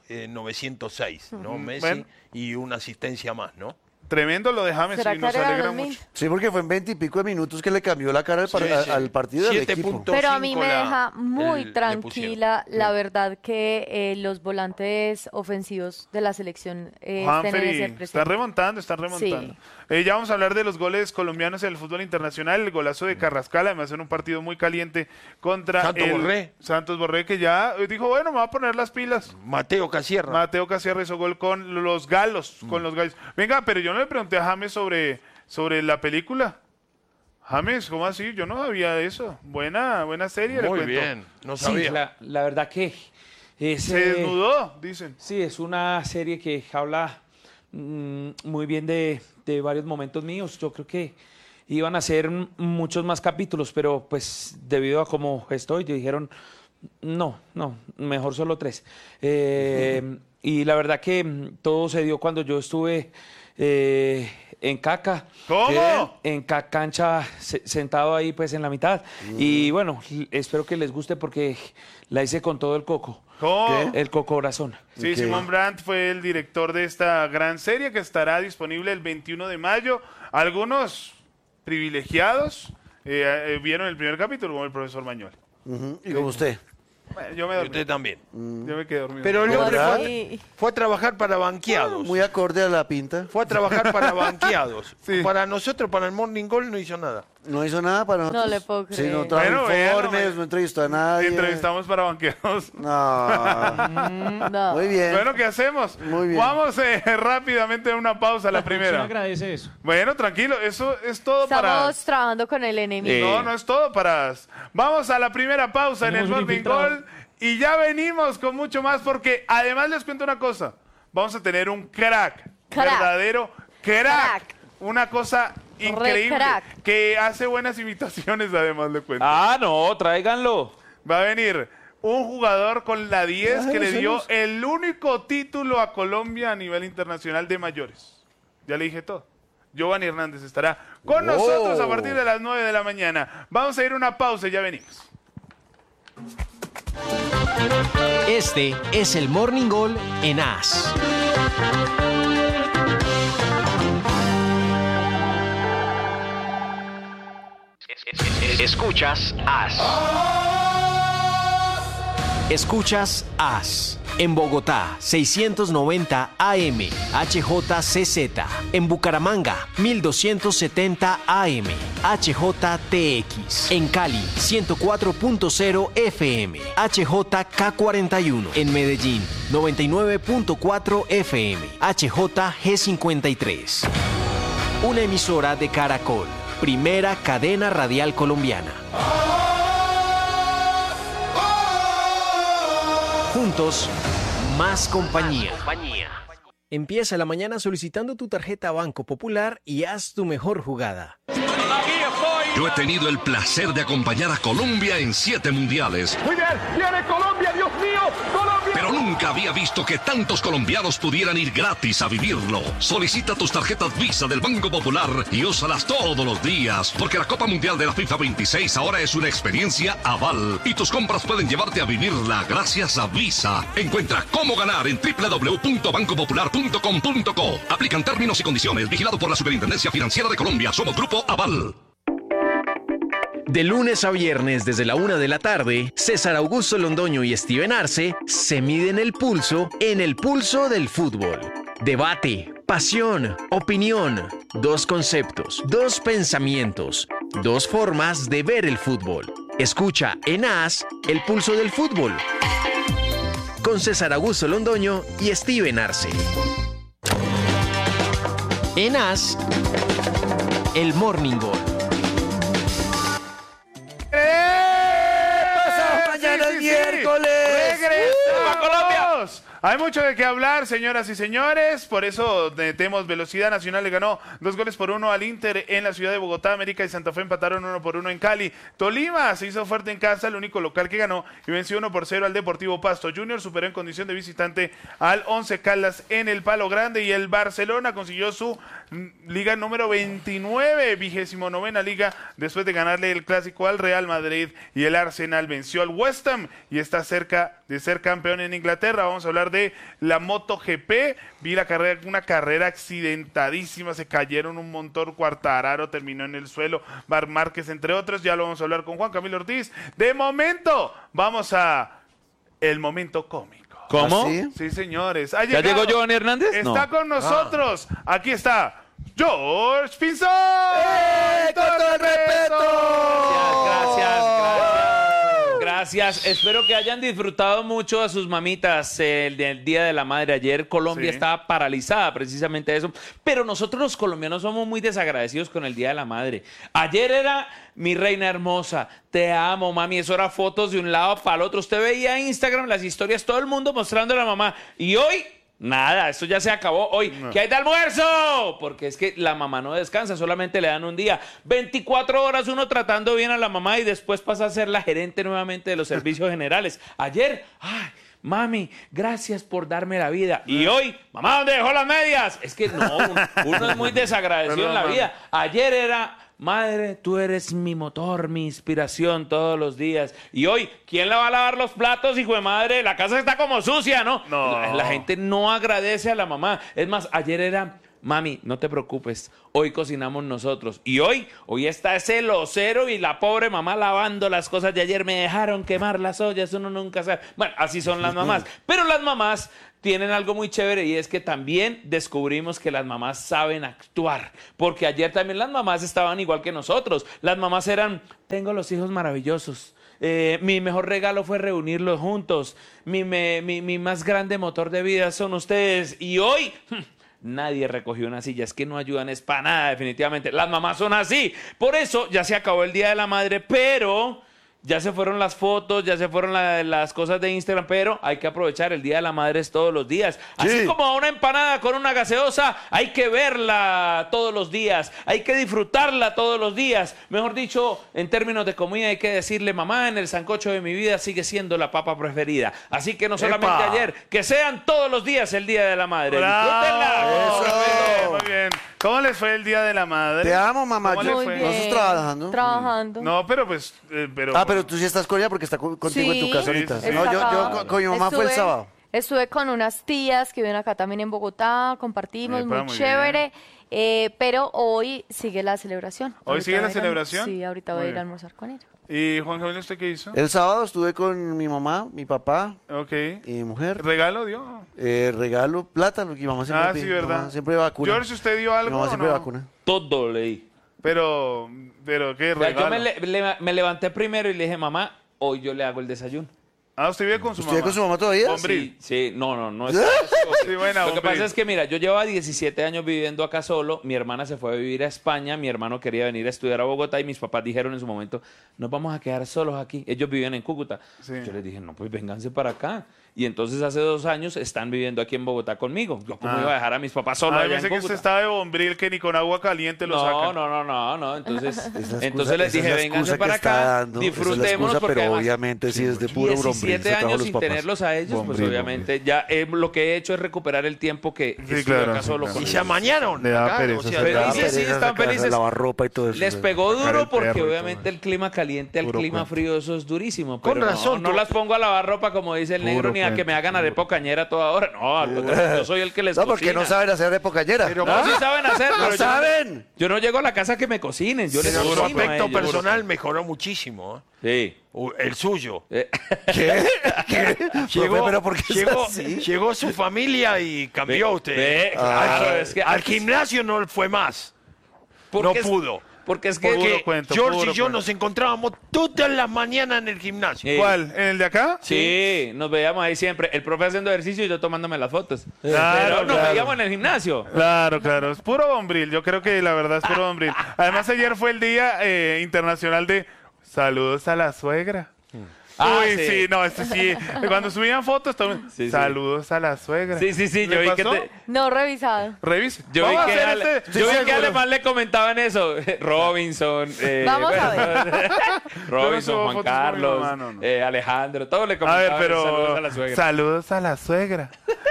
906, ¿no? Messi, Bueno. y una asistencia más, ¿no? Tremendo lo de James ¿Será y que nos agregaron alegra el mil? mucho. Sí, porque fue en 20 y pico de minutos que le cambió la cara al partido del equipo. 7.5 Pero a mí me deja le muy pusieron. tranquila la verdad que los volantes ofensivos de la selección estén en ese Juanferi, presente. están remontando. Sí. Ya vamos a hablar de los goles colombianos en el fútbol internacional. El golazo de Carrascal, además en un partido muy caliente contra Santos Borré. Santos Borré, que ya dijo, bueno, me va a poner las pilas. Mateo Casierra. Mateo Casierra hizo gol con los galos, con los gallos. Venga, pero yo no le pregunté a James sobre la película. James, ¿cómo así? Yo no sabía de eso. Buena serie, le Muy cuento. bien, no Sí, sabía. la verdad que Se desnudó, dicen. sí, es una serie que habla muy bien de varios momentos míos. Yo creo que iban a ser muchos más capítulos, pero pues debido a cómo estoy, dijeron, no, mejor solo 3. Y la verdad que todo se dio cuando yo estuve en Caca. ¿Cómo? En cancha, sentado ahí pues en la mitad. Y bueno, espero que les guste porque la hice con todo el coco. ¿Cómo? El coco corazón. Sí, Ok. Simón Brandt fue el director de esta gran serie que estará disponible el 21 de mayo. Algunos privilegiados vieron el primer capítulo, como el profesor Mañol. Ujú. Y como usted. Bueno, yo me Y dormí. usted también. Yo me quedé dormido. Pero el hombre ¿Verdad? fue a trabajar para banqueados. Muy acorde a la pinta. Fue a trabajar para banqueados. Sí. Para nosotros, para el Morning Call, no hizo nada. No hizo nada para nosotros. No le puedo Sí, creer. no trajo Bueno, véanlo, informes, no entrevistó a nadie. Entrevistamos para banqueros. No. No. Muy bien. Bueno, ¿qué hacemos? Muy bien. Vamos rápidamente a una pausa, la primera. agradece eso. Bueno, tranquilo, eso es todo para... Estamos trabajando con el enemigo. No, no es todo para... Vamos a la primera pausa en el Tenemos un Morning infiltrado. Call y ya venimos con mucho más porque además les cuento una cosa. Vamos a tener un crack. Verdadero crack. Una cosa increíble. crack. Que hace buenas imitaciones, además le cuento. Ah, no, tráiganlo. Va a venir un jugador con la 10 que le dio el único título a Colombia a nivel internacional de mayores. Ya le dije todo. Giovanni Hernández estará con nosotros a partir de las 9 de la mañana. Vamos a ir a una pausa y ya venimos. Este es el Morning Call en AS. Escuchas AS. Escuchas AS. En Bogotá, 690 AM, HJCZ. En Bucaramanga, 1270 AM, HJTX. En Cali, 104.0 FM, HJK41. En Medellín, 99.4 FM, HJG53. Una emisora de Caracol, primera cadena radial colombiana. Juntos, más compañía. Empieza la mañana solicitando tu tarjeta Banco Popular y haz tu mejor jugada. Yo he tenido el placer de acompañar a Colombia en 7 mundiales. Muy bien, viene Colombia, Dios mío, Colombia. Pero nunca había visto que tantos colombianos pudieran ir gratis a vivirlo. Solicita tus tarjetas Visa del Banco Popular y úsalas todos los días, porque la Copa Mundial de la FIFA 26 ahora es una experiencia aval y tus compras pueden llevarte a vivirla gracias a Visa. Encuentra cómo ganar en www.bancopopular.com.co. Aplican términos y condiciones. Vigilado por la Superintendencia Financiera de Colombia. Somos Grupo Aval. De lunes a viernes desde la 1 de la tarde, César Augusto Londoño y Steven Arce se miden el pulso en el pulso del fútbol. Debate, pasión, opinión, 2 conceptos, 2 pensamientos, 2 formas de ver el fútbol. Escucha en AS el pulso del fútbol con César Augusto Londoño y Steven Arce. En AS, el Morning Call. Mañana es miércoles. ¡Regresamos! Colombia! Hay mucho de qué hablar, señoras y señores. Por eso tenemos velocidad nacional. Le ganó 2-1 al Inter en la ciudad de Bogotá. América y Santa Fe empataron 1-1 en Cali. Tolima se hizo fuerte en casa, el único local que ganó, y venció 1-0 al Deportivo Pasto. Junior superó en condición de visitante al Once Caldas en el Palo Grande. Y el Barcelona consiguió su liga número 29, 29ª liga, después de ganarle el clásico al Real Madrid. Y el Arsenal venció al West Ham y está cerca de ser campeón en Inglaterra. Vamos a hablar de la MotoGP. Vi la carrera, una carrera accidentadísima, se cayeron un montón, Quartararo terminó en el suelo, Marc Márquez entre otros. Ya lo vamos a hablar con Juan Camilo Ortiz. De momento, vamos a el momento cómico. ¿Cómo? ¿Ah, sí? Sí, señores. ¿Ya llegó Giovanni Hernández? Está No. con nosotros. Aquí está George Pinzón. ¡Con todo el respeto! Gracias. Espero que hayan disfrutado mucho a sus mamitas el Día de la Madre. Ayer Colombia Sí. estaba paralizada precisamente de eso. Pero nosotros los colombianos somos muy desagradecidos con el Día de la Madre. Ayer era mi reina hermosa, te amo, mami. Eso era fotos de un lado para el otro. Usted veía en Instagram las historias, todo el mundo mostrando a la mamá. Y hoy Nada, esto ya se acabó hoy. ¿Qué hay de almuerzo? Porque es que la mamá no descansa, solamente le dan un día. 24 horas uno tratando bien a la mamá y después pasa a ser la gerente nuevamente de los servicios generales. Ayer, mami, gracias por darme la vida. Y hoy, mamá, ¿dónde dejó las medias? Es que no, uno es muy desagradecido en la vida. Ayer era... Madre, tú eres mi motor, mi inspiración todos los días. Y hoy, ¿quién le va a lavar los platos, hijo de madre? La casa está como sucia, ¿no? La gente no agradece a la mamá. Es más, ayer era... Mami, no te preocupes, hoy cocinamos nosotros. Y hoy está ese locero y la pobre mamá lavando las cosas de ayer. Me dejaron quemar las ollas, uno nunca sabe. Bueno, así son las mamás. Pero las mamás tienen algo muy chévere y es que también descubrimos que las mamás saben actuar. Porque ayer también las mamás estaban igual que nosotros. Las mamás eran, tengo los hijos maravillosos. Mi mejor regalo fue reunirlos juntos. Mi más grande motor de vida son ustedes. Y hoy... Nadie recogió una silla, es que no ayudan, es para nada, definitivamente. Las mamás son así. Por eso ya se acabó el Día de la Madre, pero ya se fueron las fotos, ya se fueron las cosas de Instagram, pero hay que aprovechar, el Día de la Madre es todos los días. Así como a una empanada con una gaseosa, hay que verla todos los días, hay que disfrutarla todos los días. Mejor dicho, en términos de comida hay que decirle, mamá, en el sancocho de mi vida sigue siendo la papa preferida. Así que no solamente ayer, que sean todos los días el Día de la Madre. ¡Disfrútenla! Eso. Muy bien. ¿Cómo les fue el Día de la Madre? Te amo, mamá. ¿Cómo les fue? ¿No estás trabajando? Trabajando. No, pero pues... pero tú sí estás con ella porque está contigo en tu casa ahorita. sí, sí. No, yo con mi mamá fue el sábado. Estuve con unas tías que viven acá también en Bogotá, compartimos, muy chévere. Pero hoy sigue la celebración. ¿Hoy sigue la celebración? Sí, ahorita voy a ir a almorzar con ella. ¿Y Juan Gabriel, usted qué hizo? El sábado estuve con mi mamá, mi papá y mi mujer. ¿Regalo dio? Regalo, plátano, que mi mamá siempre pide. Sí, ¿verdad? Mamá siempre vacuna. George, ¿usted dio algo? Mi mamá siempre no? vacuna. Todo leí. Pero ¿qué regalo? Yo me levanté primero y le dije, mamá, hoy yo le hago el desayuno. ¿Usted vive con su mamá? ¿Usted vive con su mamá todavía? Sí, no. Sí, buena, Lo que pasa es que, mira, yo llevaba 17 años viviendo acá solo, mi hermana se fue a vivir a España, mi hermano quería venir a estudiar a Bogotá y mis papás dijeron en su momento, nos vamos a quedar solos aquí. Ellos vivían en Cúcuta. Sí. Yo les dije, no, pues vénganse para acá. Y entonces hace 2 años están viviendo aquí en Bogotá conmigo. Yo cómo iba a dejar a mis papás solos allá en pensé que Cúcuta. usted estaba de bombril que ni con agua caliente lo sacan. No. Entonces Esa les dije, es la vénganse excusa para que está acá, dando, disfrutémonos. esa es la excusa, Porque pero además, obviamente sí es de puro brombril. 17 años sin tenerlos a ellos, pues obviamente ya lo que he hecho es recuperar el tiempo que estuve acá solo con Y ellos. se amañaron. Le da acá, pereza, Felices, sí, están felices. Lavar ropa y todo eso. Les pegó Sacar duro el porque perro y obviamente todo el clima caliente al Puro clima cuento. frío, eso es durísimo. Con Pero razón, no tú- las pongo a lavar ropa como dice el negro, Puro ni a que cuento, me hagan arepa cañera toda hora. No, al contrario, yo soy el que les No, porque cocina. no saben hacer época llena. Pero No, sí saben hacer, ¡No pero yo saben! Yo no llego a la casa que me cocinen, yo les Pero su cocino a aspecto ellos. personal mejoró muchísimo. Sí. El suyo. ¿Qué? Llegó, ¿Pero por qué es llegó, así? llegó su familia y cambió usted. Claro, es que Al antes- gimnasio no fue más. porque No es- pudo. Porque es que... Porque cuento, George puro y yo cuento. nos encontrábamos todas las mañanas en el gimnasio. ¿Cuál? ¿En el de acá? Sí, nos veíamos ahí siempre. El profe haciendo ejercicio y yo tomándome las fotos. Claro, Pero nos claro. veíamos en el gimnasio. Claro, es puro bombril. Yo creo que la verdad es puro bombril. Además, ayer fue el Día Internacional de Saludos a la Suegra. Uy, sí, no, este sí. Cuando subían fotos, Sí. saludos a la suegra. Sí, yo ¿Le vi que pasó? No revisado. Revise. Yo vi Vamos a que, hacer yo vi que seguro. además le comentaban eso. Robinson. Vamos a ver. Robinson, subo Juan fotos con mi Carlos, mamá, no. Alejandro. Todos le A comentaban ver, pero saludos a la suegra. saludos a la suegra.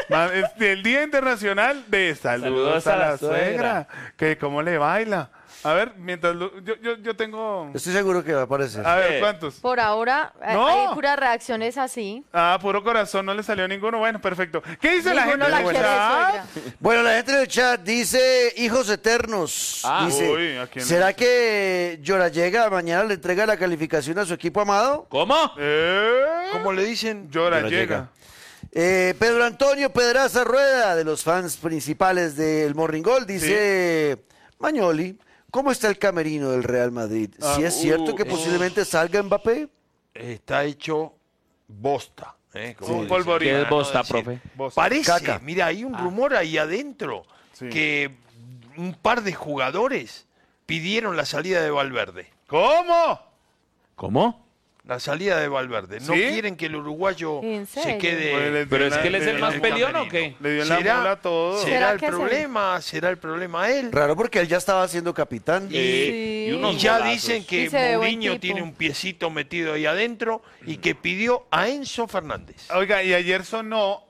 El Día Internacional de Saludos a la Suegra. Que cómo le baila. A ver, mientras yo tengo... Estoy seguro que va a aparecer. A ver, ¿cuántos? Por ahora No. hay puras reacciones así. Puro corazón, no le salió ninguno. Bueno, perfecto. ¿Qué dice la gente Ninguno la en el quiere de chat? suegra. Bueno, la gente en el chat dice hijos eternos. Dice, Uy, ¿a quién le ¿será dice? que Llorallega mañana le entrega la calificación a su equipo amado? ¿Cómo? ¿Cómo le dicen? Llora, llega. Pedro Antonio Pedraza Rueda, de los fans principales del Morning Gold, dice, Mañoli, ¿cómo está el camerino del Real Madrid? ¿Si es cierto que posiblemente salga Mbappé? Está hecho bosta. Como Un dicen. polvorín. ¿Qué es bosta, decir. profe? Parece, Caca. mira, hay un rumor ahí adentro Sí. que un par de jugadores pidieron la salida de Valverde. ¿Cómo? ¿Cómo? La salida de Valverde. No ¿Sí? quieren que el uruguayo ¿En se serio? quede. Pero es que él es el más peleón, ¿o qué? Le dio en la mula todo. ¿Será ¿Será el que problema? ¿Será el problema él? Raro porque él ya estaba siendo capitán. Sí. unos Y ya golazos. dicen que Y se ve buen Mourinho tipo. tiene un piecito metido ahí adentro y que pidió a Enzo Fernández. Oiga, y ayer sonó,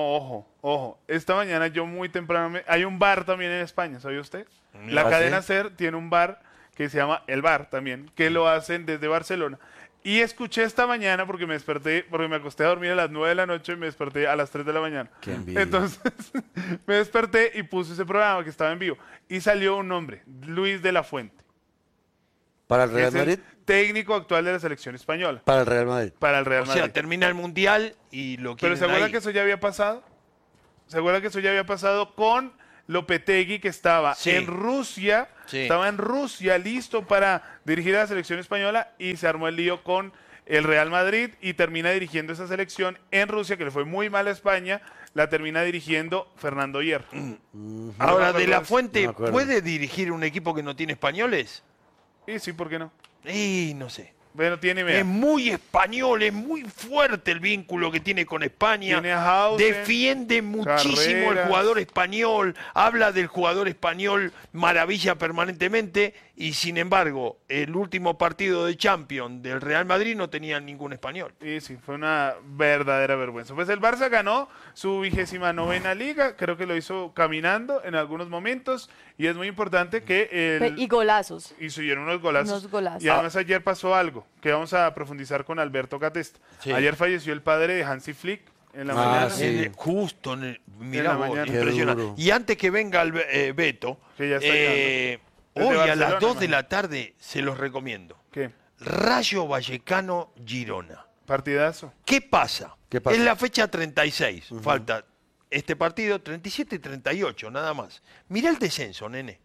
ojo. Esta mañana yo muy temprano, hay un bar también en España, ¿sabe usted? La ¿Ah, cadena sí? SER tiene un bar que se llama El Bar también, que lo hacen desde Barcelona. Y escuché esta mañana porque me desperté, porque me acosté a dormir a las 9 de la noche y me desperté a las 3 de la mañana. Qué envidia. Entonces me desperté y puse ese programa que estaba en vivo. Y salió un nombre, Luis de la Fuente. ¿Para el Que Real es el Madrid? técnico actual de la selección española. Para el Real Madrid. Para el Real O Madrid. sea, termina el Mundial y lo Pero quieren ¿se acuerdan ahí. que eso ya había pasado? ¿Se acuerdan que eso ya había pasado con Lopetegui, que estaba Sí. en Rusia? Sí. Estaba en Rusia listo para dirigir a la selección española y se armó el lío con el Real Madrid y termina dirigiendo esa selección en Rusia, que le fue muy mal a España, la termina dirigiendo Fernando Hierro. Ahora, ¿De la No Fuente me acuerdo. puede dirigir un equipo que no tiene españoles? Y sí, ¿por qué no? Y no sé. Bueno, tiene... vea, Es muy español, es muy fuerte el vínculo que tiene con España. Tiene a Hausen, Defiende muchísimo el Carreras. jugador español, habla del jugador español, maravilla permanentemente, y sin embargo, el último partido de Champions del Real Madrid no tenía ningún español. Y sí, fue una verdadera vergüenza. Pues el Barça ganó su 29ª liga, creo que lo hizo caminando en algunos momentos, y es muy importante que el... Y golazos. Y subieron unos golazos. Unos golazos. Y además ayer pasó algo que vamos a profundizar con Alberto Catesta. Sí. Ayer falleció el padre de Hansi Flick en la Ah, mañana. sí. Justo, mirá la vos, mañana. Qué impresionante. duro. Y antes que venga el Beto, Que ya está llegando. hoy Desde a las Barcelona, 2 de imagino. la tarde se los recomiendo. ¿Qué? Rayo Vallecano Girona. Partidazo. ¿Qué pasa? ¿Qué pasa? Es la fecha 36. Falta este partido 37 y 38, nada más. Mirá el descenso, nene.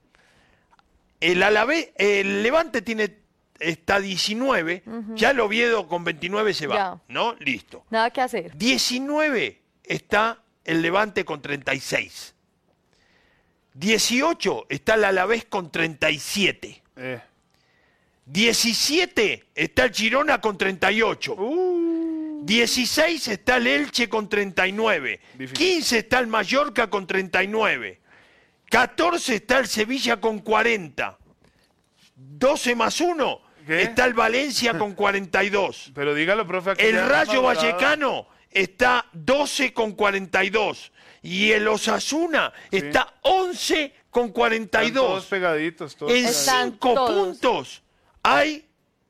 El Levante está 19, ya el Oviedo con 29 se va, Ya. ¿no? Listo. Nada que hacer. 19 está el Levante con 36. 18 está el Alavés con 37. 17 está el Girona con 38. 16 está el Elche con 39. Difícil. 15 está el Mallorca con 39. 14 está el Sevilla con 40. 12 más 1 ¿Qué? está el Valencia con 42. Pero dígalo, profe. aquí El ya Rayo hemos hablado. Vallecano está 12 con 42. Y el Osasuna está 11 con Están todos 42. pegaditos. Todos En pegaditos. Están 5 todos. puntos hay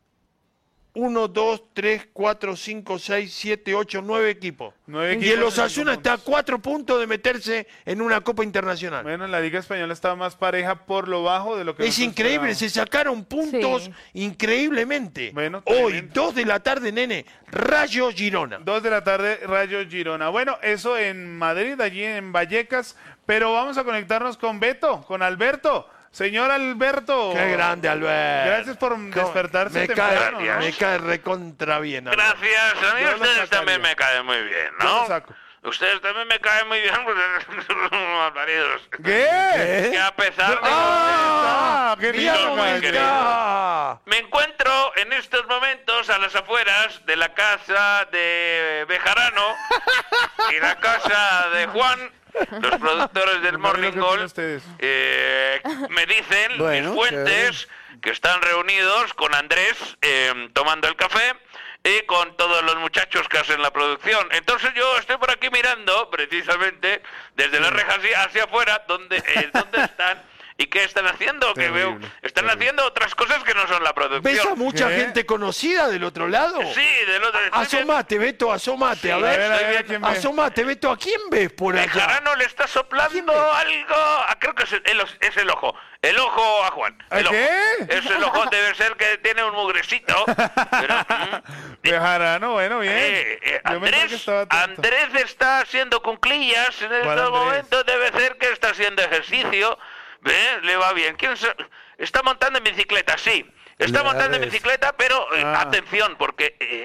1, 2, 3, 4, 5, 6, 7, 8, 9 equipos. 9 Y equipos el en Osasuna 5 está a puntos. 4 puntos de meterse en una Copa Internacional. Bueno, la Liga Española está más pareja por lo bajo de lo que Es nosotros increíble, se esperábamos. sacaron puntos Sí. increíblemente. Bueno, Hoy, tremendo. 2 de la tarde, nene, Rayo Girona. 2 de la tarde, Rayo Girona. Bueno, eso en Madrid, allí en Vallecas. Pero vamos a conectarnos con Beto, con Alberto. Señor Alberto. Qué grande, Albert. Gracias por despertarse me temprano, cae, ¿no? me cae recontra bien. Albert. Gracias, a mí Yo lo ustedes sacaría. también me caen muy bien, Yo ¿no? lo saco. Ustedes también me caen muy bien porque son unos maridos. ¿Qué? Que a pesar de... ¡Ah! ¡Qué Mira lindo, cómo muy está. Me encuentro en estos momentos a las afueras de la casa de Bejarano y la casa de Juan, los productores del No, Morning ¿qué opinan Call. ustedes? Me dicen Bueno, mis fuentes que están reunidos con Andrés tomando el café y con todos los muchachos que hacen la producción. Entonces yo estoy por aquí mirando precisamente desde las rejas hacia afuera dónde están y qué están haciendo, que Terrible, veo están terrible. haciendo otras cosas que no son la producción. ¿Ves a mucha ¿Qué? gente conocida del otro lado? Sí, del otro. Asomate, Beto, asomate. Sí, a A ver, ver, a quién ve. asomate, Beto. ¿A quién ves por allá? Bejarano le está soplando algo, creo que es el ojo a Juan. El ojo. ¿Qué? Es el ojo, debe ser que tiene un mugrecito. Pero, Bejarano, bueno, bien. Yo pensaba que estaba atento. Andrés está haciendo cunclillas en ¿Cuál estos Andrés? momentos, debe ser que está haciendo ejercicio. ¿Ves? Le va bien. Está montando en bicicleta, sí. Está montando en bicicleta, pero atención, porque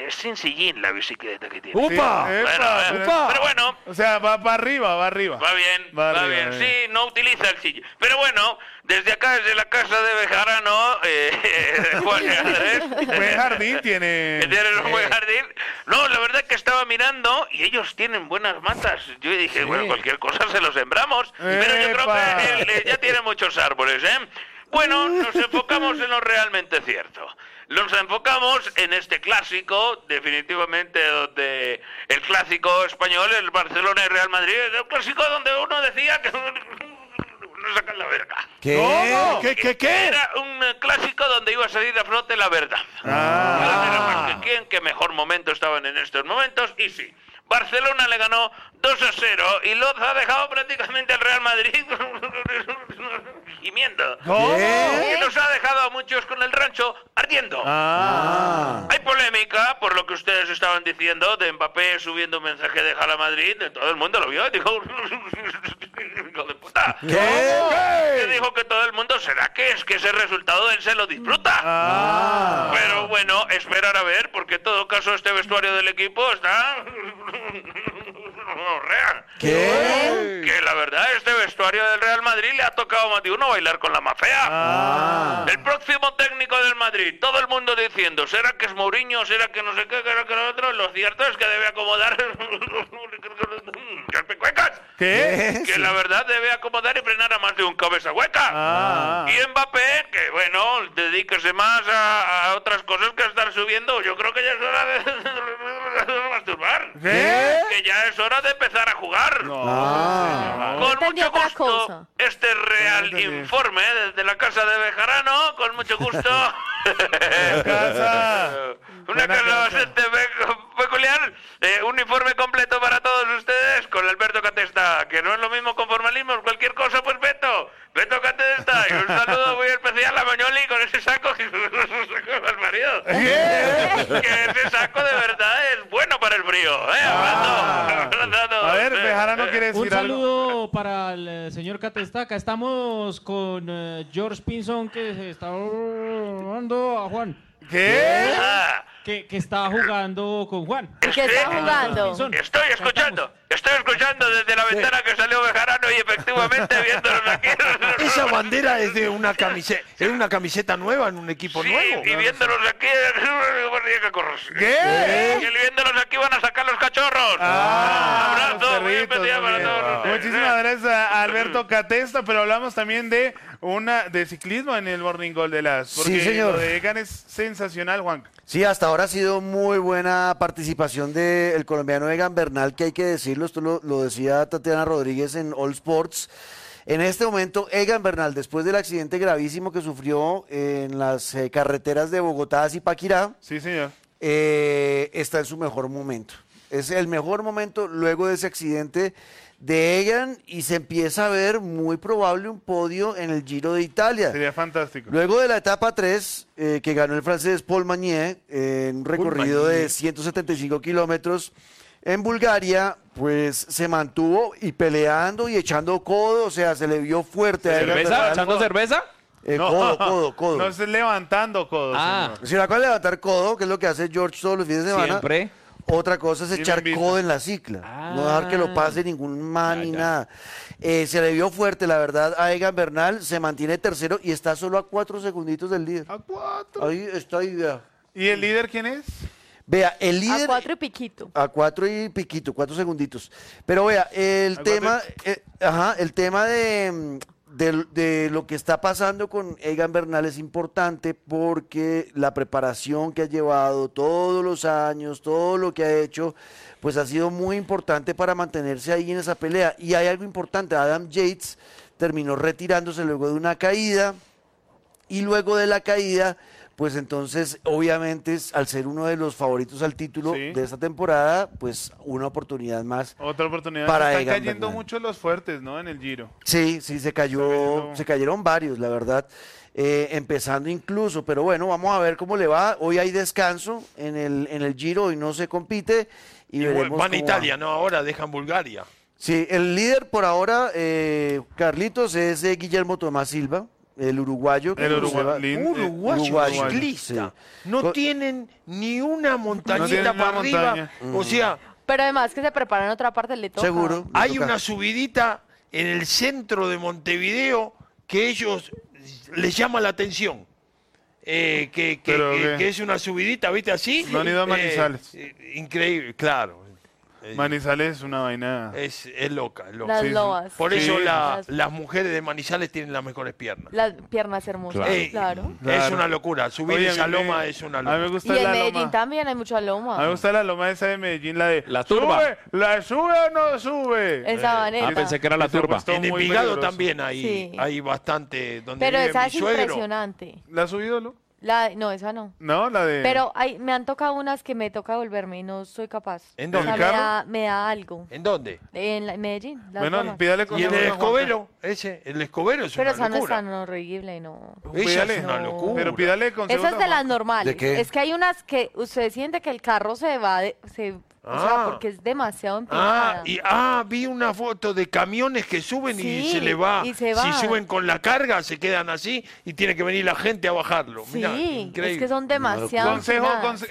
es sin sillín la bicicleta que tiene. ¡Upa! Pero bueno, O sea, va para arriba, va arriba. va bien, va bien. Sí, no utiliza el sillín. Pero bueno, desde acá, desde la casa de Bejarano, Juan y Andrés. Buen jardín tiene. Tienen un buen jardín. No, la verdad que estaba mirando y ellos tienen buenas matas. Yo dije, bueno, cualquier cosa se lo sembramos. Pero yo creo que ya tiene muchos árboles, ¿eh? Bueno, nos enfocamos en lo realmente cierto. Nos enfocamos en este clásico, definitivamente, donde el clásico español, el Barcelona y Real Madrid, es el clásico donde uno decía que no sacan la verga. ¿Qué? ¿Cómo? ¿Qué? Era un clásico donde iba a salir a flote la verdad. Era más que quién, que mejor momento estaban en estos momentos, y sí. Barcelona le ganó 2-0 y los ha dejado prácticamente al Real Madrid gimiendo. Y nos ha dejado a muchos con el rancho ardiendo. Hay polémica por lo que ustedes estaban diciendo de Mbappé subiendo un mensaje de Jala Madrid. Todo el mundo lo vio. Dijo, hijo de puta. Que dijo que todo el mundo, ¿será que es que ese resultado él se lo disfruta? Pero bueno, esperar a ver, porque en todo caso este vestuario del equipo está... real. Que la verdad este vestuario del Real Madrid le ha tocado a más de uno bailar con la más fea. El próximo técnico del Madrid, todo el mundo diciendo, ¿será que es Mourinho? ¿Será que no sé qué? ¿Será que lo otro? Lo cierto es que debe acomodar que la verdad debe acomodar y frenar a más de un cabeza hueca. Y Mbappé, que bueno, dedíquese más a otras cosas que a estar subiendo. Yo creo que ya es hora de masturbar. Que ya es hora de empezar a jugar. Con mucho gusto, este real informe desde la casa de Bejarano, con mucho gusto. Una casa bastante peculiar. Un informe completo para todos ustedes con Alberto Catesta, que no es lo mismo con formalismos, cualquier cosa, pues Beto Catesta, y un saludo muy especial a Mañoli con ese saco que al marido. Que ese saco de verdad es bueno para el frío, hablando. A ver, Bejarano quiere decir Un saludo algo. para el señor Catesta. Acá estamos con George Pinson, que se está robando a Juan. ¿Qué? Que está jugando con Juan. ¿Qué está jugando? Estoy escuchando desde la ventana que salió Bejarano y efectivamente viéndolos aquí. Esa bandera es de una camiseta nueva en un equipo nuevo. Y viéndolos aquí, ¿Qué? Y viéndolos aquí van a sacar los cachorros. Abrazo muy especial para todos. Muchísimas gracias a Alberto Catesta, pero hablamos también de ciclismo en el Morning Goal de las. Porque Sí, señor. lo de Egan es sensacional, Juan. Sí, hasta ahora ha sido muy buena participación del colombiano Egan Bernal, que hay que decirlo, esto lo decía Tatiana Rodríguez en All Sports. En este momento, Egan Bernal, después del accidente gravísimo que sufrió en las carreteras de Bogotá a Zipaquirá, Sí, señor. está en su mejor momento. Es el mejor momento luego de ese accidente de Egan y se empieza a ver muy probable un podio en el Giro de Italia. Sería fantástico. Luego de la etapa 3, que ganó el francés Paul Magnier, en un recorrido de 175 kilómetros en Bulgaria, pues se mantuvo y peleando y echando codo, o sea, se le vio fuerte a Egan ¿Cerveza? Bernal. ¿Echando cerveza? Codo. No es levantando codos. Ah. Si la cual levantar codo, que es lo que hace George todos los fines de semana. Siempre. Otra cosa es Sí, lo echar invito. codo en la cicla, no dejar que lo pase ningún man ni nada. Se le vio fuerte, la verdad, a Egan Bernal, se mantiene tercero y está solo a 4 segunditos del líder. A 4. Ahí está, ahí, vea. ¿Y el líder quién es? Vea, el A líder... 4 y piquito. A 4 y piquito, 4 segunditos. Pero vea, el tema de lo que está pasando con Egan Bernal es importante porque la preparación que ha llevado todos los años, todo lo que ha hecho, pues ha sido muy importante para mantenerse ahí en esa pelea. Y hay algo importante, Adam Yates terminó retirándose luego de una caída y luego de la caída, pues entonces obviamente al ser uno de los favoritos al título Sí. de esta temporada, pues una oportunidad más. Otra oportunidad. Para Están Egan cayendo Bernal. mucho los fuertes, ¿no? En el Giro. Sí, se cayeron varios, la verdad, empezando incluso, pero bueno, vamos a ver cómo le va. Hoy hay descanso en el Giro, hoy no se compite y veremos Van a cómo Italia, va. no, ahora dejan Bulgaria. Sí, el líder por ahora, Carlitos, es Guillermo Tomás Silva, el uruguayo. El Uruguayo ciclista. sí. No tienen ni una montañita tienen una para arriba. montaña. O sea, Pero además que se prepara en otra parte, le toca. Seguro. le hay toca. una subidita en el centro de Montevideo que ellos les llama la atención. Que es una subidita, ¿viste? Así. No han ido a Manizales. Increíble, claro. Manizales es una vaina. Es loca, es loca. Las Sí, sí. lobas. Por eso Sí. las mujeres de Manizales tienen las mejores piernas. Las piernas hermosas, claro. Es Claro. una locura. Subir Oye, esa a mí me- loma es una A mí me locura. gusta Y en la Medellín loma. también hay mucha loma. A mí me gusta la loma esa de Medellín, la de... La turba. ¿Sube? ¿La sube o no sube? En Sabaneta. Pensé que era la Se ha turba. puesto En muy Envigado peligroso. también Sí. hay bastante. Donde Pero vive esa mi es suegro. impresionante. ¿La ha subido, no? No, esa no. No, la de... Pero me han tocado unas que me toca volverme y no soy capaz. ¿En O dónde? sea, ¿En el carro? me da algo. ¿En dónde? En Medellín. las Bueno, lomas. pídale Y consejo en el a Juanca. Escobero, el Escobero es Pero una esa no es locura. tan horrible, no. Ella Pídale. es una No. locura. Pero pídale consejos Esa es a de las Juanca. normales. ¿De qué? Es que hay unas que usted siente que el carro se va, o sea, porque es demasiado empinada. Vi una foto de camiones que suben y Sí, se le va. y se Si va. suben con la carga, se quedan así y tiene que venir la gente a bajarlo. Sí, Mirá, es increíble. que son demasiado Consejo, empinadas.